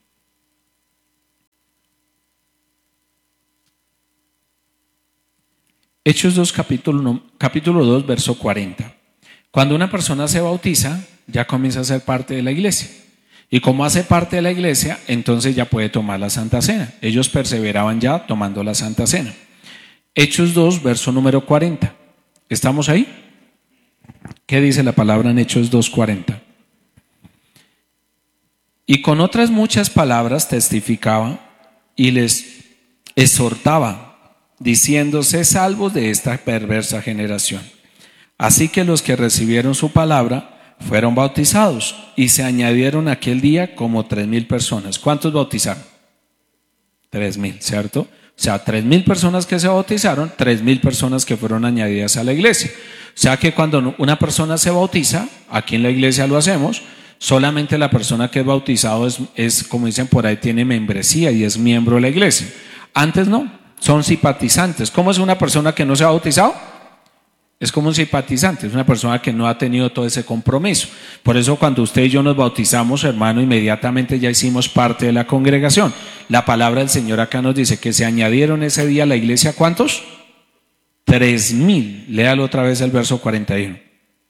Hechos dos, capítulo, capítulo dos, verso cuarenta. Cuando una persona se bautiza, ya comienza a ser parte de la iglesia. Y como hace parte de la iglesia, entonces ya puede tomar la Santa Cena. Ellos perseveraban ya tomando la Santa Cena. Hechos dos, verso número cuarenta. ¿Estamos ahí? ¿Qué dice la palabra en Hechos dos cuarenta? Y con otras muchas palabras testificaba y les exhortaba, diciendo: sed salvos de esta perversa generación. Así que los que recibieron su palabra fueron bautizados, y se añadieron aquel día como tres mil personas. ¿Cuántos bautizaron? Tres mil, ¿cierto? O sea, tres mil personas que se bautizaron, tres mil personas que fueron añadidas a la iglesia. O sea que cuando una persona se bautiza, aquí en la iglesia lo hacemos, solamente la persona que es bautizado es, es, como dicen por ahí, tiene membresía y es miembro de la iglesia. Antes no, son simpatizantes. ¿Cómo es una persona que no se ha bautizado? Es como un simpatizante, es una persona que no ha tenido todo ese compromiso. Por eso cuando usted y yo nos bautizamos, hermano, inmediatamente ya hicimos parte de la congregación. La palabra del Señor acá nos dice que se añadieron ese día a la iglesia, ¿cuántos? Tres mil. Léalo otra vez el verso cuarenta y uno.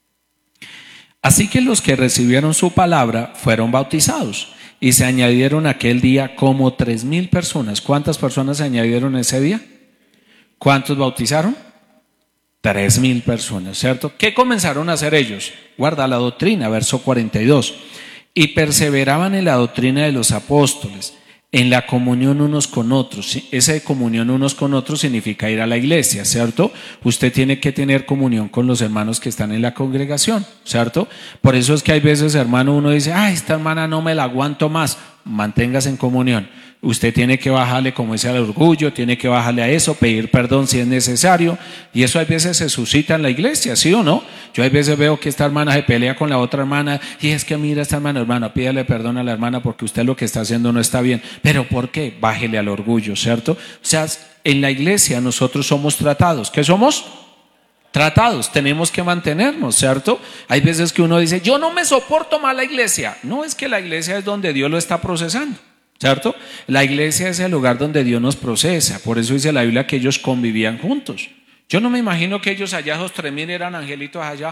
Así que los que recibieron su palabra fueron bautizados, y se añadieron aquel día como tres mil personas. ¿Cuántas personas se añadieron ese día? ¿Cuántos bautizaron? Tres mil personas, ¿cierto? ¿Qué comenzaron a hacer ellos? Guarda la doctrina, verso cuarenta y dos. Y perseveraban en la doctrina de los apóstoles, en la comunión unos con otros. Esa de comunión unos con otros significa ir a la iglesia, ¿cierto? Usted tiene que tener comunión con los hermanos que están en la congregación, ¿cierto? Por eso es que hay veces, hermano, uno dice: ay, esta hermana no me la aguanto más. Manténgase en comunión. Usted tiene que bajarle, como dice, al orgullo, tiene que bajarle a eso, pedir perdón si es necesario, y eso a veces se suscita en la iglesia, ¿sí o no? Yo a veces veo que esta hermana se pelea con la otra hermana, y es que mira esta hermana, hermano, pídale perdón a la hermana porque usted lo que está haciendo no está bien. ¿Pero por qué? Bájele al orgullo, ¿cierto? O sea, en la iglesia nosotros somos tratados. ¿Qué somos? Tratados, tenemos que mantenernos, ¿cierto? Hay veces que uno dice: yo no me soporto más la iglesia. No, es que la iglesia es donde Dios lo está procesando, ¿cierto? La iglesia es el lugar donde Dios nos procesa. Por eso dice la Biblia que ellos convivían juntos. Yo no me imagino que ellos allá, esos tres mil eran angelitos allá.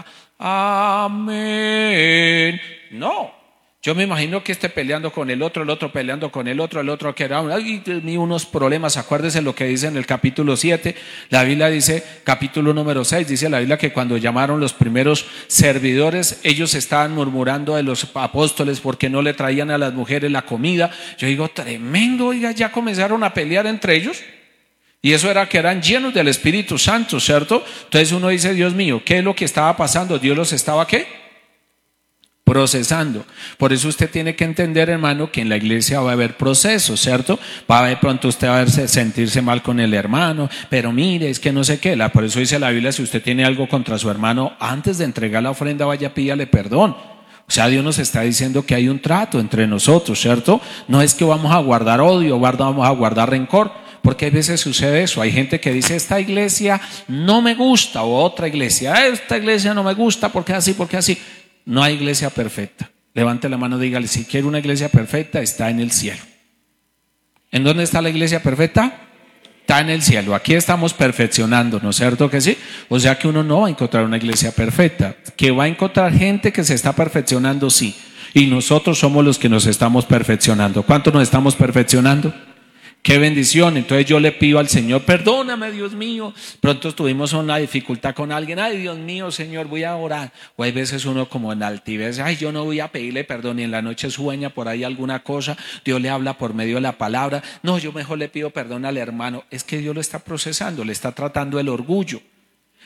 Amén. No. Yo me imagino que esté peleando con el otro, el otro peleando con el otro, el otro que era unos problemas. Acuérdese lo que dice en el capítulo siete. La Biblia dice, capítulo número seis, dice la Biblia que cuando llamaron los primeros servidores, ellos estaban murmurando de los apóstoles porque no le traían a las mujeres la comida. Yo digo, tremendo, oiga, ya comenzaron a pelear entre ellos. Y eso era que eran llenos del Espíritu Santo, ¿cierto? Entonces uno dice: Dios mío, ¿qué es lo que estaba pasando? ¿Dios los estaba qué? Procesando. Por eso usted tiene que entender, hermano, que en la iglesia va a haber procesos, ¿cierto? Va a haber, pronto usted va a verse, sentirse mal con el hermano, pero mire, es que no sé qué. La, por eso dice la Biblia: si usted tiene algo contra su hermano, antes de entregar la ofrenda, vaya, pídale perdón. O sea, Dios nos está diciendo que hay un trato entre nosotros, ¿cierto? No es que vamos a guardar odio, vamos a guardar rencor, porque a veces sucede eso. Hay gente que dice: esta iglesia no me gusta, o otra iglesia, esta iglesia no me gusta, porque así, porque así. No hay iglesia perfecta. Levante la mano y dígale: si quiere una iglesia perfecta, está en el cielo. ¿En dónde está la iglesia perfecta? Está en el cielo. Aquí estamos perfeccionando, ¿no es cierto que sí? O sea que uno no va a encontrar una iglesia perfecta. Que va a encontrar gente que se está perfeccionando, sí. Y nosotros somos los que nos estamos perfeccionando. ¿Cuánto nos estamos perfeccionando? ¡Qué bendición! Entonces yo le pido al Señor: perdóname, Dios mío. Pronto tuvimos una dificultad con alguien. Ay, Dios mío, Señor, voy a orar. O hay veces uno como en altivez: ay, yo no voy a pedirle perdón. Y en la noche sueña por ahí alguna cosa. Dios le habla por medio de la palabra. No, yo mejor le pido perdón al hermano. Es que Dios lo está procesando, le está tratando el orgullo.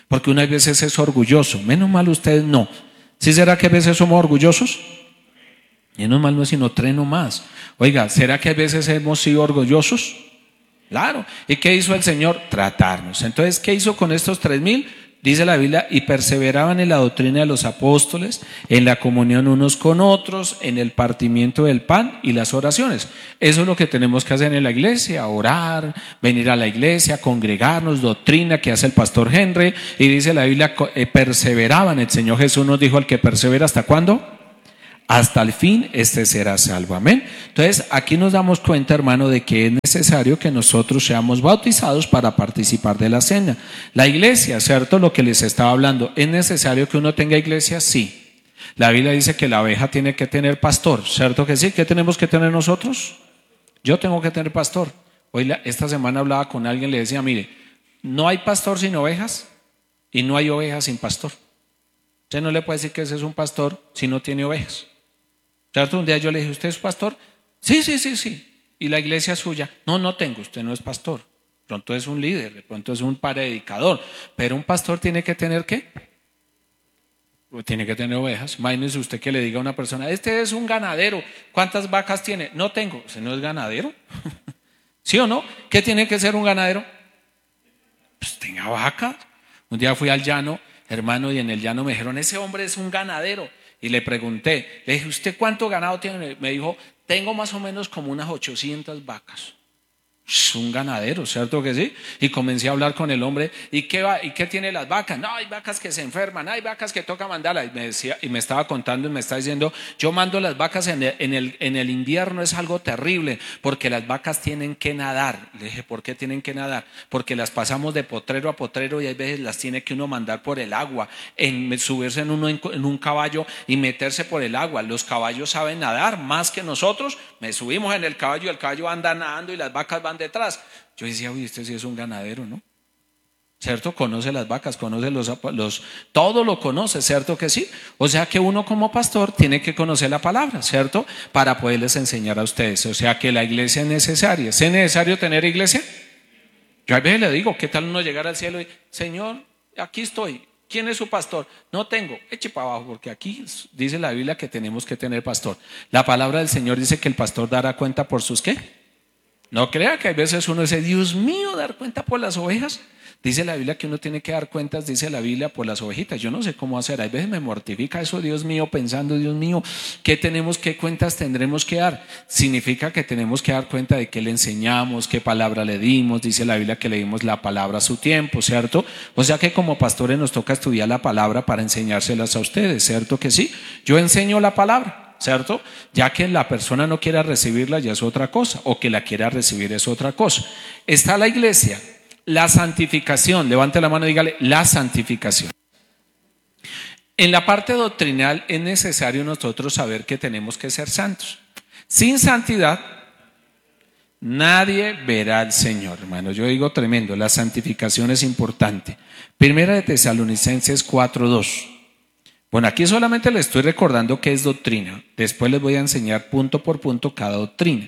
Porque uno a veces es orgulloso. Menos mal ustedes no. ¿Sí será que a veces somos orgullosos? Menos mal no es sino tres nomás. Oiga, ¿será que a veces hemos sido orgullosos? Claro. ¿Y qué hizo el Señor? Tratarnos. Entonces, ¿qué hizo con estos tres mil? Dice la Biblia, y perseveraban en la doctrina de los apóstoles, en la comunión unos con otros, en el partimiento del pan y las oraciones. Eso es lo que tenemos que hacer en la iglesia, orar, venir a la iglesia, congregarnos, doctrina que hace el pastor Henry. Y dice la Biblia, eh, perseveraban. El Señor Jesús nos dijo, el que persevera, ¿hasta cuándo? Hasta el fin, este será salvo. Amén. Entonces, aquí nos damos cuenta, hermano, de que es necesario que nosotros seamos bautizados para participar de la cena. La iglesia, ¿cierto? Lo que les estaba hablando, ¿es necesario que uno tenga iglesia? Sí. La Biblia dice que la oveja tiene que tener pastor, ¿cierto que sí? ¿Qué tenemos que tener nosotros? Yo tengo que tener pastor. Hoy, la, esta semana hablaba con alguien, le decía, mire, no hay pastor sin ovejas y no hay ovejas sin pastor. Usted no le puede decir que ese es un pastor si no tiene ovejas. ¿Cierto? Un día yo le dije, ¿usted es pastor? Sí, sí, sí, sí. ¿Y la iglesia suya? No, no tengo, usted no es pastor. De pronto es un líder, de pronto es un predicador. Pero un pastor tiene que tener ¿qué? Tiene que tener ovejas. Imagínese usted que le diga a una persona, este es un ganadero, ¿cuántas vacas tiene? No tengo. ¿Usted no es ganadero? ¿Sí o no? ¿Qué tiene que ser un ganadero? Pues tenga vacas. Un día fui al llano, hermano, y en el llano me dijeron, ese hombre es un ganadero. Y le pregunté, le dije, ¿usted cuánto ganado tiene? Me dijo, tengo más o menos como unas ochocientas vacas. Es un ganadero, ¿cierto que sí? Y comencé a hablar con el hombre, ¿y qué va? ¿Y qué tiene las vacas? No, hay vacas que se enferman, hay vacas que toca mandarlas. Y me decía, y me estaba contando y me está diciendo, yo mando las vacas en el, en el, en el invierno, es algo terrible, porque las vacas tienen que nadar. Le dije, ¿por qué tienen que nadar? Porque las pasamos de potrero a potrero y hay veces las tiene que uno mandar por el agua, en subirse en, uno, en un caballo y meterse por el agua. Los caballos saben nadar más que nosotros. Me subimos en el caballo y el caballo anda nadando y las vacas van detrás. Yo decía, uy, este sí es un ganadero, ¿no? ¿Cierto? Conoce las vacas, conoce los, los, todo lo conoce, ¿cierto que sí? O sea que uno como pastor tiene que conocer la palabra, ¿cierto? Para poderles enseñar a ustedes. O sea que la iglesia es necesaria. ¿Es necesario tener iglesia? Yo a veces le digo, ¿qué tal uno llegar al cielo y, Señor, aquí estoy? ¿Quién es su pastor? No tengo. Eche para abajo, porque aquí dice la Biblia que tenemos que tener pastor. La palabra del Señor dice que el pastor dará cuenta por sus ¿qué? No crea que a veces uno dice, Dios mío, dar cuenta por las ovejas. Dice la Biblia que uno tiene que dar cuentas, dice la Biblia, por las ovejitas. Yo no sé cómo hacer, a veces me mortifica eso, Dios mío, pensando, Dios mío, ¿qué tenemos, qué cuentas tendremos que dar? Significa que tenemos que dar cuenta de qué le enseñamos, qué palabra le dimos. Dice la Biblia que le dimos la palabra a su tiempo, ¿cierto? O sea que como pastores nos toca estudiar la palabra para enseñárselas a ustedes, ¿cierto que sí? Yo enseño la palabra, ¿cierto? Ya que la persona no quiera recibirla ya es otra cosa, o que la quiera recibir es otra cosa. Está la iglesia. La santificación, levante la mano y dígale, la santificación. En la parte doctrinal es necesario nosotros saber que tenemos que ser santos. Sin santidad, nadie verá al Señor, hermano. Yo digo tremendo, la santificación es importante. Primera de Tesalonicenses cuatro dos. Bueno, aquí solamente les estoy recordando qué es doctrina. Después les voy a enseñar punto por punto cada doctrina.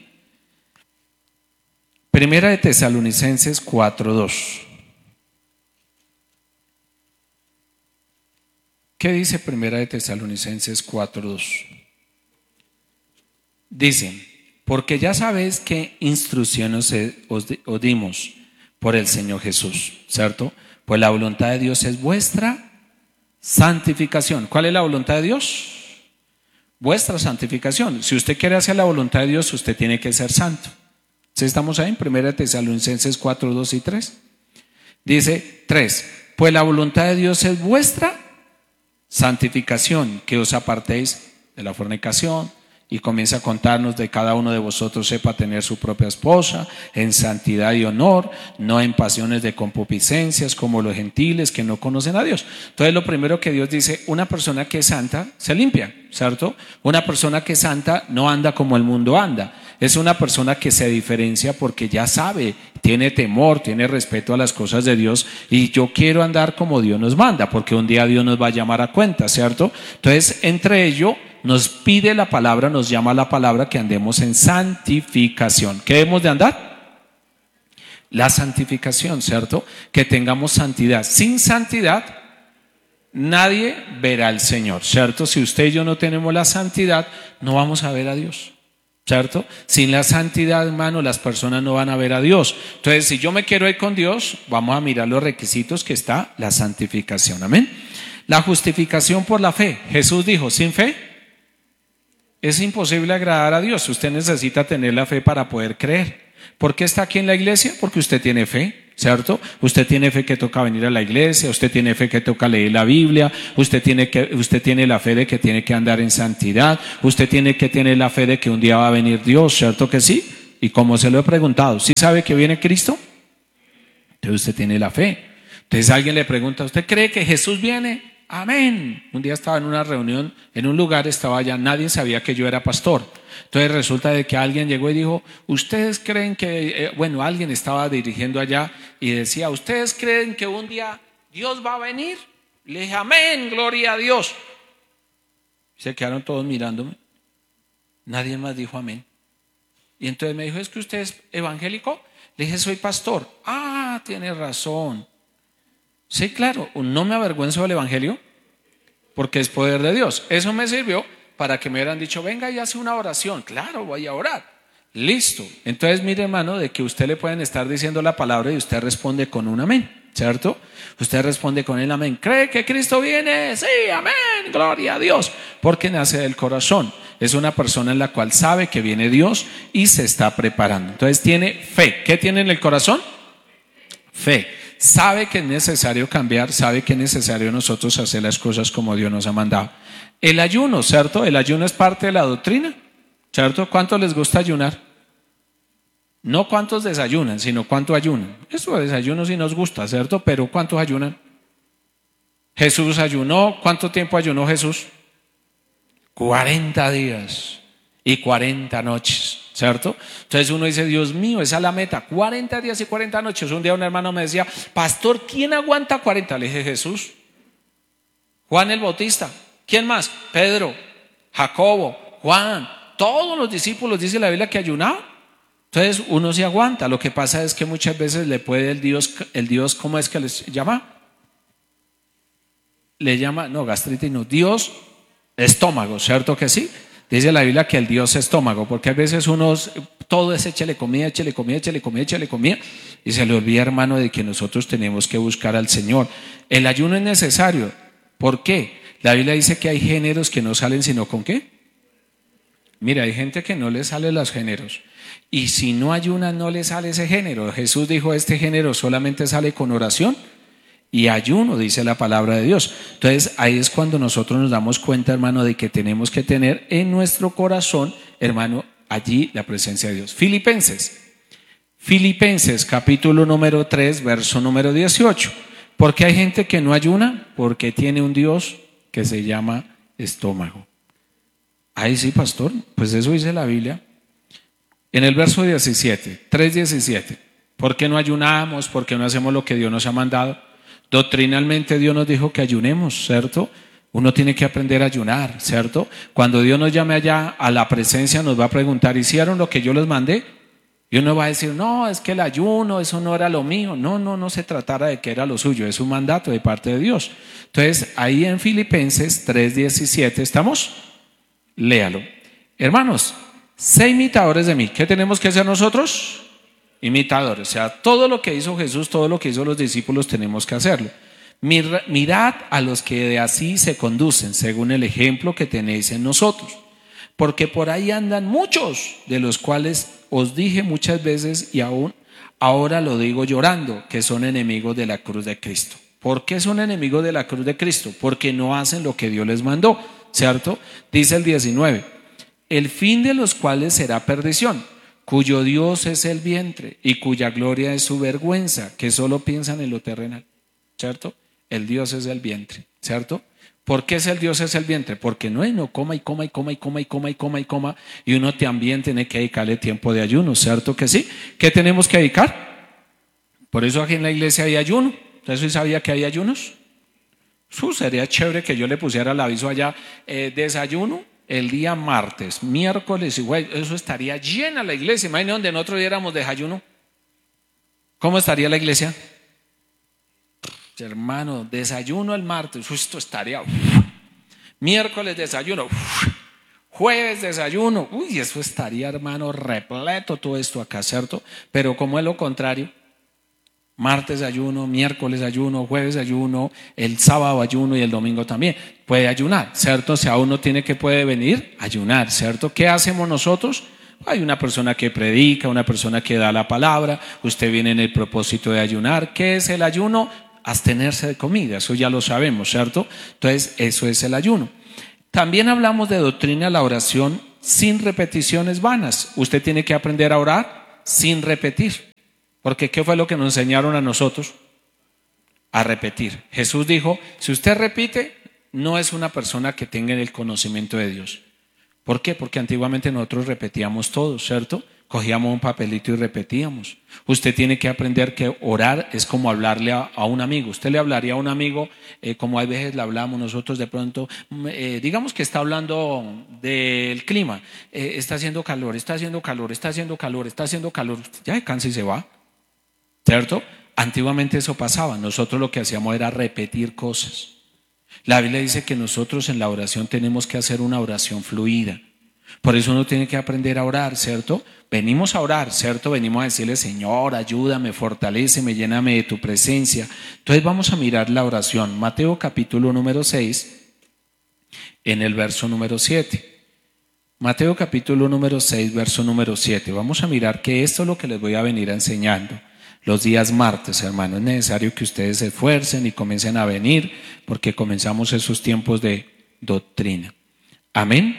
Primera de Tesalonicenses cuatro dos. ¿Qué dice Primera de Tesalonicenses cuatro dos? Dice, porque ya sabéis qué instrucciones os, os dimos por el Señor Jesús, ¿cierto? Pues la voluntad de Dios es vuestra santificación. ¿Cuál es la voluntad de Dios? Vuestra santificación. Si usted quiere hacer la voluntad de Dios, usted tiene que ser santo. ¿Sí estamos ahí en Primera de Tesalonicenses cuatro dos y tres? Dice tres, pues la voluntad de Dios es vuestra santificación, que os apartéis de la fornicación. Y comienza a contarnos de cada uno de vosotros sepa tener su propia esposa en santidad y honor, no en pasiones de concupiscencias como los gentiles que no conocen a Dios. Entonces lo primero que Dios dice, una persona que es santa se limpia, ¿cierto? Una persona que es santa no anda como el mundo anda. Es una persona que se diferencia porque ya sabe, tiene temor, tiene respeto a las cosas de Dios, y yo quiero andar como Dios nos manda, porque un día Dios nos va a llamar a cuenta, ¿cierto? Entonces, entre ello, nos pide la palabra, nos llama la palabra que andemos en santificación. ¿Qué debemos de andar? La santificación, ¿cierto? Que tengamos santidad. Sin santidad, nadie verá al Señor, ¿cierto? Si usted y yo no tenemos la santidad, no vamos a ver a Dios, ¿cierto? Sin la santidad, hermano, las personas no van a ver a Dios. Entonces, si yo me quiero ir con Dios, vamos a mirar los requisitos que está la santificación. Amén. La justificación por la fe. Jesús dijo, sin fe es imposible agradar a Dios. Usted necesita tener la fe para poder creer. ¿Por qué está aquí en la iglesia? Porque usted tiene fe, ¿cierto? Usted tiene fe que toca venir a la iglesia, usted tiene fe que toca leer la Biblia, usted tiene, que, usted tiene la fe de que tiene que andar en santidad, usted tiene que tener la fe de que un día va a venir Dios, ¿cierto que sí? Y como se lo he preguntado, ¿sí sabe que viene Cristo? Entonces usted tiene la fe. Entonces alguien le pregunta, ¿usted cree que Jesús viene? Amén. Un día estaba en una reunión, en un lugar estaba allá, nadie sabía que yo era pastor. Entonces resulta de que alguien llegó y dijo, ¿ustedes creen que, eh, bueno, alguien estaba dirigiendo allá y decía, ¿ustedes creen que un día Dios va a venir? Le dije, amén, gloria a Dios. Se quedaron todos mirándome. Nadie más dijo amén. Y entonces me dijo, ¿es que usted es evangélico? Le dije, soy pastor. Ah, tiene razón. Sí, claro, no me avergüenzo del evangelio porque es poder de Dios. Eso me sirvió para que me hubieran dicho, venga y hace una oración. Claro, voy a orar. Listo. Entonces, mire, hermano, de que usted le pueden estar diciendo la palabra y usted responde con un amén, ¿cierto? Usted responde con el amén. ¿Cree que Cristo viene? Sí, amén, gloria a Dios. Porque nace del corazón. Es una persona en la cual sabe que viene Dios y se está preparando. Entonces tiene fe. ¿Qué tiene en el corazón? Fe. Sabe que es necesario cambiar, sabe que es necesario nosotros hacer las cosas como Dios nos ha mandado. El ayuno, ¿cierto? El ayuno es parte de la doctrina, ¿cierto? ¿Cuántos les gusta ayunar? No cuántos desayunan, sino cuánto ayunan. Eso de desayuno sí nos gusta, ¿cierto? Pero ¿cuántos ayunan? Jesús ayunó. ¿Cuánto tiempo ayunó Jesús? cuarenta días y cuarenta noches, ¿cierto? Entonces uno dice, Dios mío, esa es la meta, cuarenta días y cuarenta noches. Un día un hermano me decía, pastor, ¿quién aguanta cuarenta? Le dije, Jesús, Juan el Bautista, ¿quién más? Pedro, Jacobo, Juan, todos los discípulos, dice la Biblia, que ayunaban. Entonces uno se aguanta. Lo que pasa es que muchas veces le puede el Dios, el Dios, ¿cómo es que les llama? Le llama, no, gastritis, no, Dios estómago, ¿cierto que sí? Dice la Biblia que el Dios estómago, porque a veces uno, todo es échale comida, échale comida, échale comida, échale comida, y se le olvida, hermano, de que nosotros tenemos que buscar al Señor. El ayuno es necesario. ¿Por qué? La Biblia dice que hay géneros que no salen sino con ¿qué? Mira, hay gente que no le salen los géneros, y si no ayuna no le sale ese género. Jesús dijo, este género solamente sale con oración y ayuno, dice la palabra de Dios. Entonces ahí es cuando nosotros nos damos cuenta, hermano, de que tenemos que tener en nuestro corazón, hermano, allí la presencia de Dios. Filipenses, Filipenses capítulo número tres, verso número dieciocho. ¿Por qué hay gente que no ayuna? Porque tiene un Dios que se llama estómago. Ahí sí, pastor, pues eso dice la Biblia. En el verso diecisiete, tres diecisiete, ¿por qué no ayunamos? ¿Por qué no hacemos lo que Dios nos ha mandado? Doctrinalmente Dios nos dijo que ayunemos, ¿cierto? Uno tiene que aprender a ayunar, ¿cierto? Cuando Dios nos llame allá a la presencia nos va a preguntar, ¿hicieron lo que yo les mandé? Y uno va a decir, no, es que el ayuno, eso no era lo mío. No, no, no se tratara de que era lo suyo, es un mandato de parte de Dios. Entonces, ahí en Filipenses tres diecisiete, ¿estamos? Léalo. Hermanos, sé imitadores de mí. ¿Qué tenemos que hacer nosotros? Imitadores. O sea, todo lo que hizo Jesús, todo lo que hizo los discípulos, tenemos que hacerlo. Mirad a los que de así se conducen, según el ejemplo que tenéis en nosotros. Porque por ahí andan muchos, de los cuales os dije muchas veces y aún ahora lo digo llorando, que son enemigos de la cruz de Cristo. ¿Por qué son enemigos de la cruz de Cristo? Porque no hacen lo que Dios les mandó, ¿cierto? Dice el diecinueve, el fin de los cuales será perdición, cuyo Dios es el vientre y cuya gloria es su vergüenza, que solo piensan en lo terrenal, ¿cierto? El Dios es el vientre, ¿cierto? ¿Por qué es el Dios es el vientre? Porque no, no coma y coma y coma y coma y coma y coma y coma y uno también tiene que dedicarle tiempo de ayuno, ¿cierto que sí? ¿Qué tenemos que dedicar? Por eso aquí en la iglesia hay ayuno. ¿Entonces sabía que hay ayunos? Uh, sería chévere que yo le pusiera el aviso allá, eh, desayuno el día martes, miércoles, y güey, eso estaría llena la iglesia. Imagínate donde nosotros diéramos desayuno. ¿Cómo estaría la iglesia? Hermano, desayuno el martes, esto estaría. Uf. Miércoles desayuno, uf. Jueves desayuno, uy, eso estaría, hermano, repleto todo esto acá, ¿cierto? Pero como es lo contrario, martes ayuno, miércoles ayuno, jueves ayuno, el sábado ayuno y el domingo también. Puede ayunar, ¿cierto? O sea, uno tiene que puede venir a ayunar, ¿cierto? ¿Qué hacemos nosotros? Hay una persona que predica, una persona que da la palabra, usted viene en el propósito de ayunar. ¿Qué es el ayuno? Abstenerse de comida, eso ya lo sabemos, ¿cierto? Entonces, eso es el ayuno. También hablamos de doctrina de la oración sin repeticiones vanas. Usted tiene que aprender a orar sin repetir. Porque ¿qué fue lo que nos enseñaron a nosotros? A repetir. Jesús dijo, si usted repite, no es una persona que tenga el conocimiento de Dios. ¿Por qué? Porque antiguamente nosotros repetíamos todo, ¿cierto? Cogíamos un papelito y repetíamos. Usted tiene que aprender que orar es como hablarle a, a un amigo. Usted le hablaría a un amigo eh, como a veces le hablamos nosotros de pronto. Eh, digamos que está hablando del clima. Eh, está haciendo calor, está haciendo calor, está haciendo calor, está haciendo calor. Ya se cansa y se va. ¿Cierto? Antiguamente eso pasaba. Nosotros lo que hacíamos era repetir cosas. La Biblia dice que nosotros en la oración tenemos que hacer una oración fluida. Por eso uno tiene que aprender a orar, ¿cierto? Venimos a orar, ¿cierto? Venimos a decirle, Señor, ayúdame, fortaléceme, lléname de tu presencia. Entonces vamos a mirar la oración. Mateo capítulo número seis, en el verso número siete. Mateo capítulo número seis, verso número siete. Vamos a mirar que esto es lo que les voy a venir enseñando. Los días martes, hermano, es necesario que ustedes se esfuercen y comiencen a venir porque comenzamos esos tiempos de doctrina. Amén.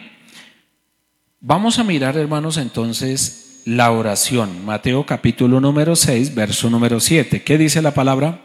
Vamos a mirar, hermanos, entonces la oración. Mateo capítulo número seis, verso número siete. ¿Qué dice la palabra?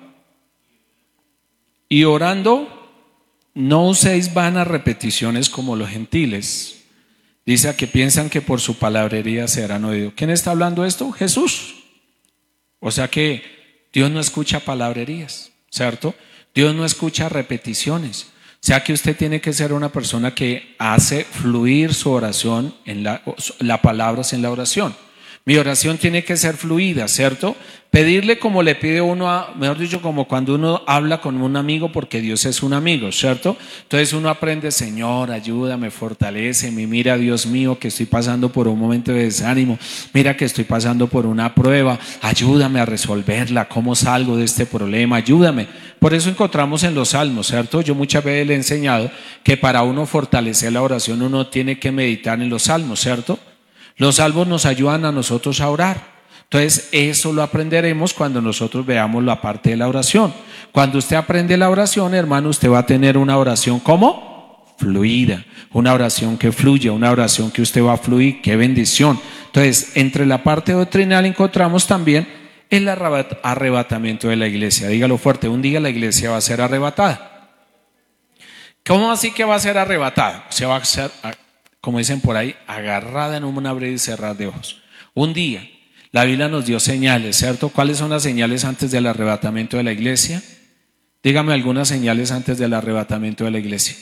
Y orando, no uséis vanas repeticiones como los gentiles. Dice a que piensan que por su palabrería serán oídos. ¿Quién está hablando esto? Jesús. O sea que Dios no escucha palabrerías, ¿cierto? Dios no escucha repeticiones. O sea que usted tiene que ser una persona que hace fluir su oración, en la, la palabra en la oración. Mi oración tiene que ser fluida, ¿cierto? Pedirle como le pide uno, a, mejor dicho, como cuando uno habla con un amigo, porque Dios es un amigo, ¿cierto? Entonces uno aprende, Señor, ayúdame, fortaléceme, mira, Dios mío, que estoy pasando por un momento de desánimo, mira que estoy pasando por una prueba, ayúdame a resolverla, ¿cómo salgo de este problema? Ayúdame. Por eso encontramos en los salmos, ¿cierto? Yo muchas veces le he enseñado que para uno fortalecer la oración uno tiene que meditar en los salmos, ¿cierto? Los salmos nos ayudan a nosotros a orar. Entonces eso lo aprenderemos cuando nosotros veamos la parte de la oración. Cuando usted aprende la oración, hermano, usted va a tener una oración ¿cómo? Fluida, una oración que fluye, una oración que usted va a fluir. ¡Qué bendición! Entonces, entre la parte doctrinal encontramos también el arrebatamiento de la iglesia. Dígalo fuerte, un día la iglesia va a ser arrebatada. ¿Cómo así que va a ser arrebatada? Se va a ser, como dicen por ahí, agarrada en un abrir y cerrar de ojos. Un día, la Biblia nos dio señales, ¿cierto? ¿Cuáles son las señales antes del arrebatamiento de la iglesia? Dígame algunas señales antes del arrebatamiento de la iglesia.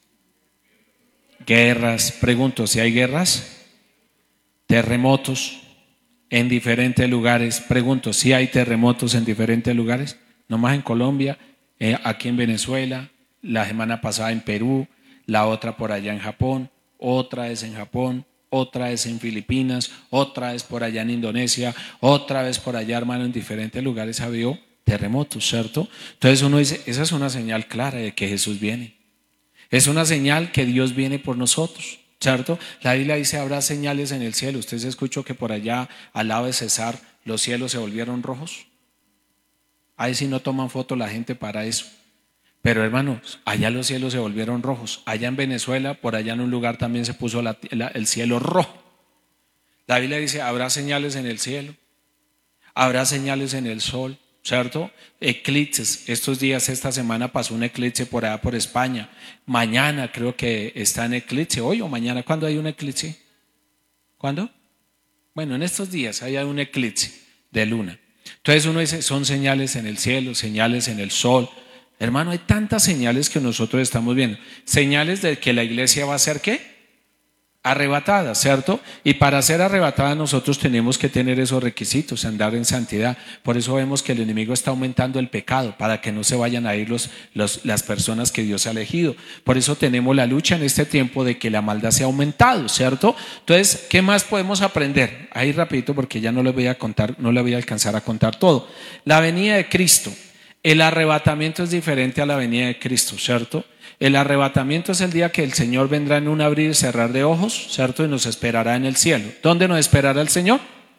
Guerras, pregunto, ¿si hay guerras? Terremotos en diferentes lugares, pregunto, ¿si hay terremotos en diferentes lugares? Nomás en Colombia, eh, aquí en Venezuela, la semana pasada en Perú, la otra por allá en Japón, otra es en Japón, otra es en Filipinas, otra es por allá en Indonesia, otra vez por allá, hermano, en diferentes lugares ha habido terremotos, ¿cierto? Entonces uno dice, esa es una señal clara de que Jesús viene. Es una señal que Dios viene por nosotros, ¿cierto? La Biblia dice, habrá señales en el cielo. ¿Usted se escuchó que por allá, al lado de Cesar, los cielos se volvieron rojos? Ahí sí no toman foto la gente para eso. Pero hermanos, allá los cielos se volvieron rojos. Allá en Venezuela, por allá en un lugar también se puso la, la, el cielo rojo. La Biblia dice, habrá señales en el cielo, habrá señales en el sol, ¿cierto? Eclipses. Estos días, esta semana pasó un eclipse por allá por España. Mañana creo que está en eclipse. ¿Hoy o mañana? ¿Cuándo hay un eclipse? ¿Cuándo? Bueno, en estos días hay un eclipse de luna. Entonces uno dice, son señales en el cielo, señales en el sol. Hermano, hay tantas señales que nosotros estamos viendo. Señales de que la iglesia va a ser ¿qué? arrebatada, ¿cierto? Y para ser arrebatada nosotros tenemos que tener esos requisitos, andar en santidad. Por eso vemos que el enemigo está aumentando el pecado, para que no se vayan a ir los, los, las personas que Dios ha elegido. Por eso tenemos la lucha en este tiempo de que la maldad se ha aumentado, ¿cierto? Entonces, ¿qué más podemos aprender? Ahí rapidito, porque ya no les voy a contar, no les voy a alcanzar a contar todo. La venida de Cristo. El arrebatamiento es diferente a la venida de Cristo, ¿cierto? El arrebatamiento es el día que el Señor vendrá en un abrir y cerrar de ojos, ¿cierto? Y nos esperará en el cielo. ¿Dónde nos esperará el Señor?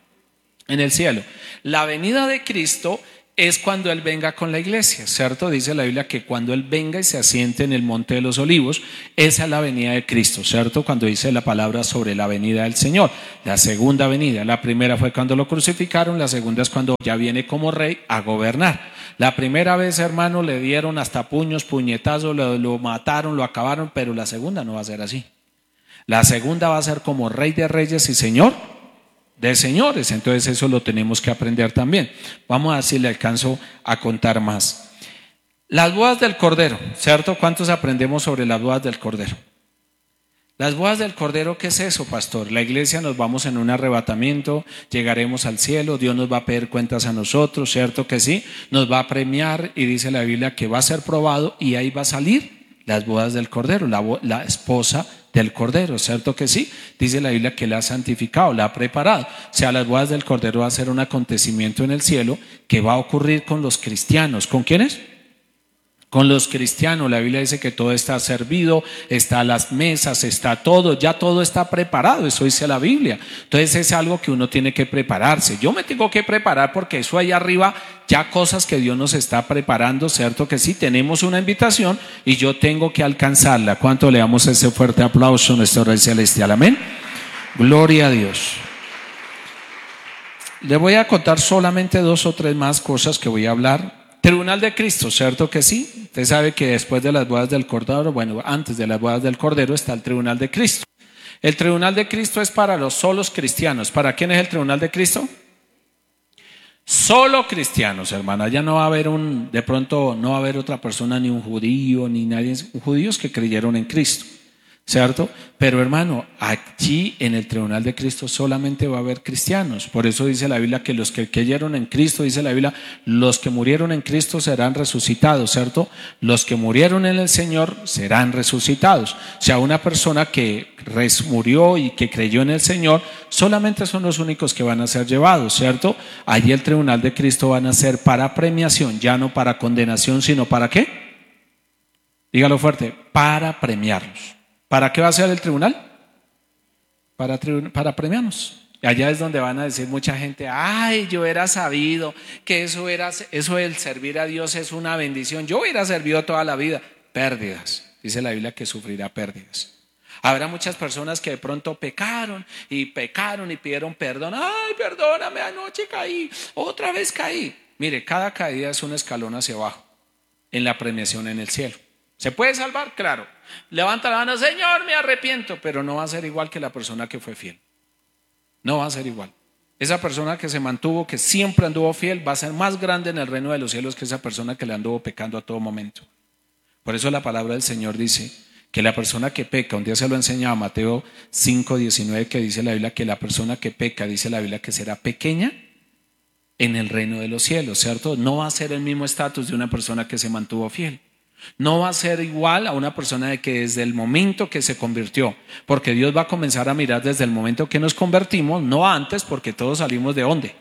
En el cielo. La venida de Cristo es cuando Él venga con la iglesia, ¿cierto? Dice la Biblia que cuando Él venga y se asiente en el Monte de los Olivos, esa es la venida de Cristo, ¿cierto? Cuando dice la palabra sobre la venida del Señor. La segunda venida, la primera fue cuando lo crucificaron, la segunda es cuando ya viene como rey a gobernar. La primera vez, hermano, le dieron hasta puños, puñetazos, lo, lo mataron, lo acabaron, pero la segunda no va a ser así. La segunda va a ser como rey de reyes y señor de señores. Entonces eso lo tenemos que aprender también. Vamos a ver si le alcanzo a contar más. Las bodas del Cordero, ¿cierto? ¿Cuántos aprendemos sobre las bodas del Cordero? Las bodas del Cordero, ¿qué es eso, pastor? La iglesia nos vamos en un arrebatamiento, llegaremos al cielo, Dios nos va a pedir cuentas a nosotros, ¿cierto que sí? Nos va a premiar y dice la Biblia que va a ser probado y ahí va a salir las bodas del Cordero, la, la esposa del Cordero, ¿cierto que sí? Dice la Biblia que la ha santificado, la ha preparado. O sea, las bodas del Cordero va a ser un acontecimiento en el cielo que va a ocurrir con los cristianos. ¿Con quiénes? Con los cristianos. La Biblia dice que todo está servido, está las mesas, está todo, ya todo está preparado, eso dice la Biblia. Entonces es algo que uno tiene que prepararse. Yo me tengo que preparar porque eso ahí arriba, ya cosas que Dios nos está preparando, ¿cierto que sí? Tenemos una invitación y yo tengo que alcanzarla. ¿Cuánto le damos ese fuerte aplauso a nuestro Rey Celestial? Amén. Gloria a Dios. Le voy a contar solamente dos o tres más cosas que voy a hablar. Tribunal de Cristo, ¿cierto que sí? Usted sabe que después de las bodas del Cordero, bueno, antes de las bodas del Cordero está el Tribunal de Cristo. El Tribunal de Cristo es para los solos cristianos. ¿Para quién es el Tribunal de Cristo? Solo cristianos, hermana. Ya no va a haber un, de pronto no va a haber otra persona, ni un judío, ni nadie, judíos que creyeron en Cristo, ¿cierto? Pero hermano, allí en el Tribunal de Cristo solamente va a haber cristianos. Por eso dice la Biblia que los que creyeron en Cristo, dice la Biblia, los que murieron en Cristo serán resucitados, ¿cierto? Los que murieron en el Señor serán resucitados. O sea, una persona que res murió y que creyó en el Señor, solamente son los únicos que van a ser llevados, ¿cierto? Allí el Tribunal de Cristo van a ser para premiación, ya no para condenación, sino ¿para qué? Dígalo fuerte, para premiarlos. ¿Para qué va a ser el tribunal? Para, para premiarnos. Allá es donde van a decir mucha gente, ay, yo hubiera sabido que eso era, eso del servir a Dios es una bendición. Yo hubiera servido toda la vida. Pérdidas. Dice la Biblia que sufrirá pérdidas. Habrá muchas personas que de pronto pecaron y pecaron y pidieron perdón. Ay, perdóname, anoche caí, otra vez caí. Mire, cada caída es un escalón hacia abajo en la premiación en el cielo. ¿Se puede salvar? Claro. Levanta la mano, Señor, me arrepiento, pero no va a ser igual que la persona que fue fiel. No va a ser igual. Esa persona que se mantuvo, que siempre anduvo fiel, va a ser más grande en el reino de los cielos que esa persona que le anduvo pecando a todo momento. Por eso la palabra del Señor dice que la persona que peca, un día se lo enseñaba Mateo cinco diecinueve, que dice la Biblia que la persona que peca, dice la Biblia que será pequeña en el reino de los cielos, ¿cierto? No va a ser el mismo estatus de una persona que se mantuvo fiel. No va a ser igual a una persona de que desde el momento que se convirtió, porque Dios va a comenzar a mirar desde el momento que nos convertimos, no antes, porque todos salimos de ¿dónde?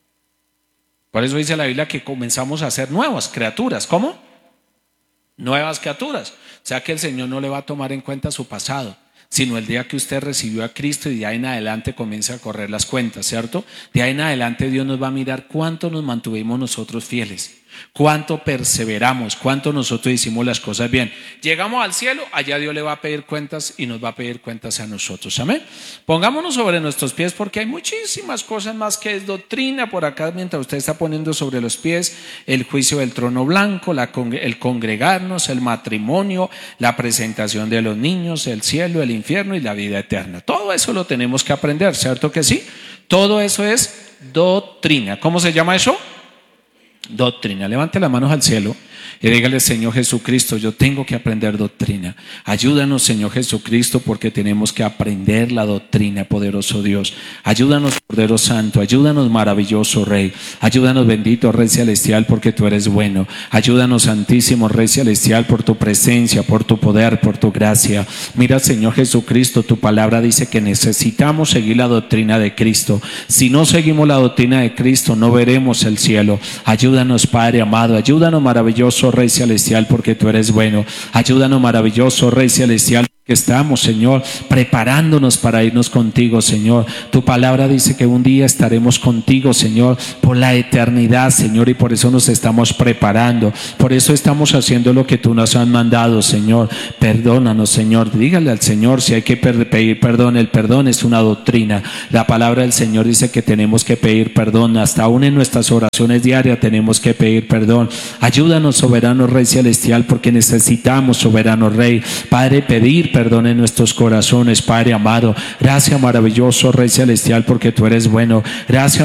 Por eso dice la Biblia que comenzamos a ser nuevas criaturas. ¿Cómo? Nuevas criaturas. O sea que el Señor no le va a tomar en cuenta su pasado, sino el día que usted recibió a Cristo y de ahí en adelante comienza a correr las cuentas, ¿cierto? De ahí en adelante Dios nos va a mirar cuánto nos mantuvimos nosotros fieles, cuánto perseveramos, cuánto nosotros hicimos las cosas bien. Llegamos al cielo, allá Dios le va a pedir cuentas y nos va a pedir cuentas a nosotros. Amén. Pongámonos sobre nuestros pies porque hay muchísimas cosas más que es doctrina por acá mientras usted está poniendo sobre los pies el juicio del trono blanco, la, el congregarnos, el matrimonio, la presentación de los niños, el cielo, el infierno y la vida eterna. Todo eso lo tenemos que aprender, ¿cierto que sí? Todo eso es doctrina. ¿Cómo se llama eso? Doctrina. Levante las manos al cielo y dígale: Señor Jesucristo, yo tengo que aprender doctrina. Ayúdanos, Señor Jesucristo, porque tenemos que aprender la doctrina, poderoso Dios. Ayúdanos, Cordero Santo. Ayúdanos, maravilloso Rey. Ayúdanos, bendito Rey Celestial, porque tú eres bueno. Ayúdanos, Santísimo Rey Celestial, por tu presencia, por tu poder, por tu gracia. Mira, Señor Jesucristo, tu palabra dice que necesitamos seguir la doctrina de Cristo. Si no seguimos la doctrina de Cristo, no veremos el cielo. Ayúdanos, Padre amado. Ayúdanos, maravilloso Rey Celestial, porque tú eres bueno. Ayúdanos, maravilloso Rey Celestial, que estamos, Señor, preparándonos para irnos contigo, Señor. Tu palabra dice que un día estaremos contigo, Señor, por la eternidad, Señor, y por eso nos estamos preparando. Por eso estamos haciendo lo que tú nos has mandado, Señor. Perdónanos, Señor. Dígale al Señor si hay que pedir perdón. El perdón es una doctrina. La palabra del Señor dice que tenemos que pedir perdón. Hasta aún en nuestras oraciones diarias tenemos que pedir perdón. Ayúdanos, soberano Rey Celestial, porque necesitamos, soberano Rey, Padre, pedir perdón en nuestros corazones, Padre amado. Gracias, maravilloso Rey Celestial, porque tú eres bueno. Gracias,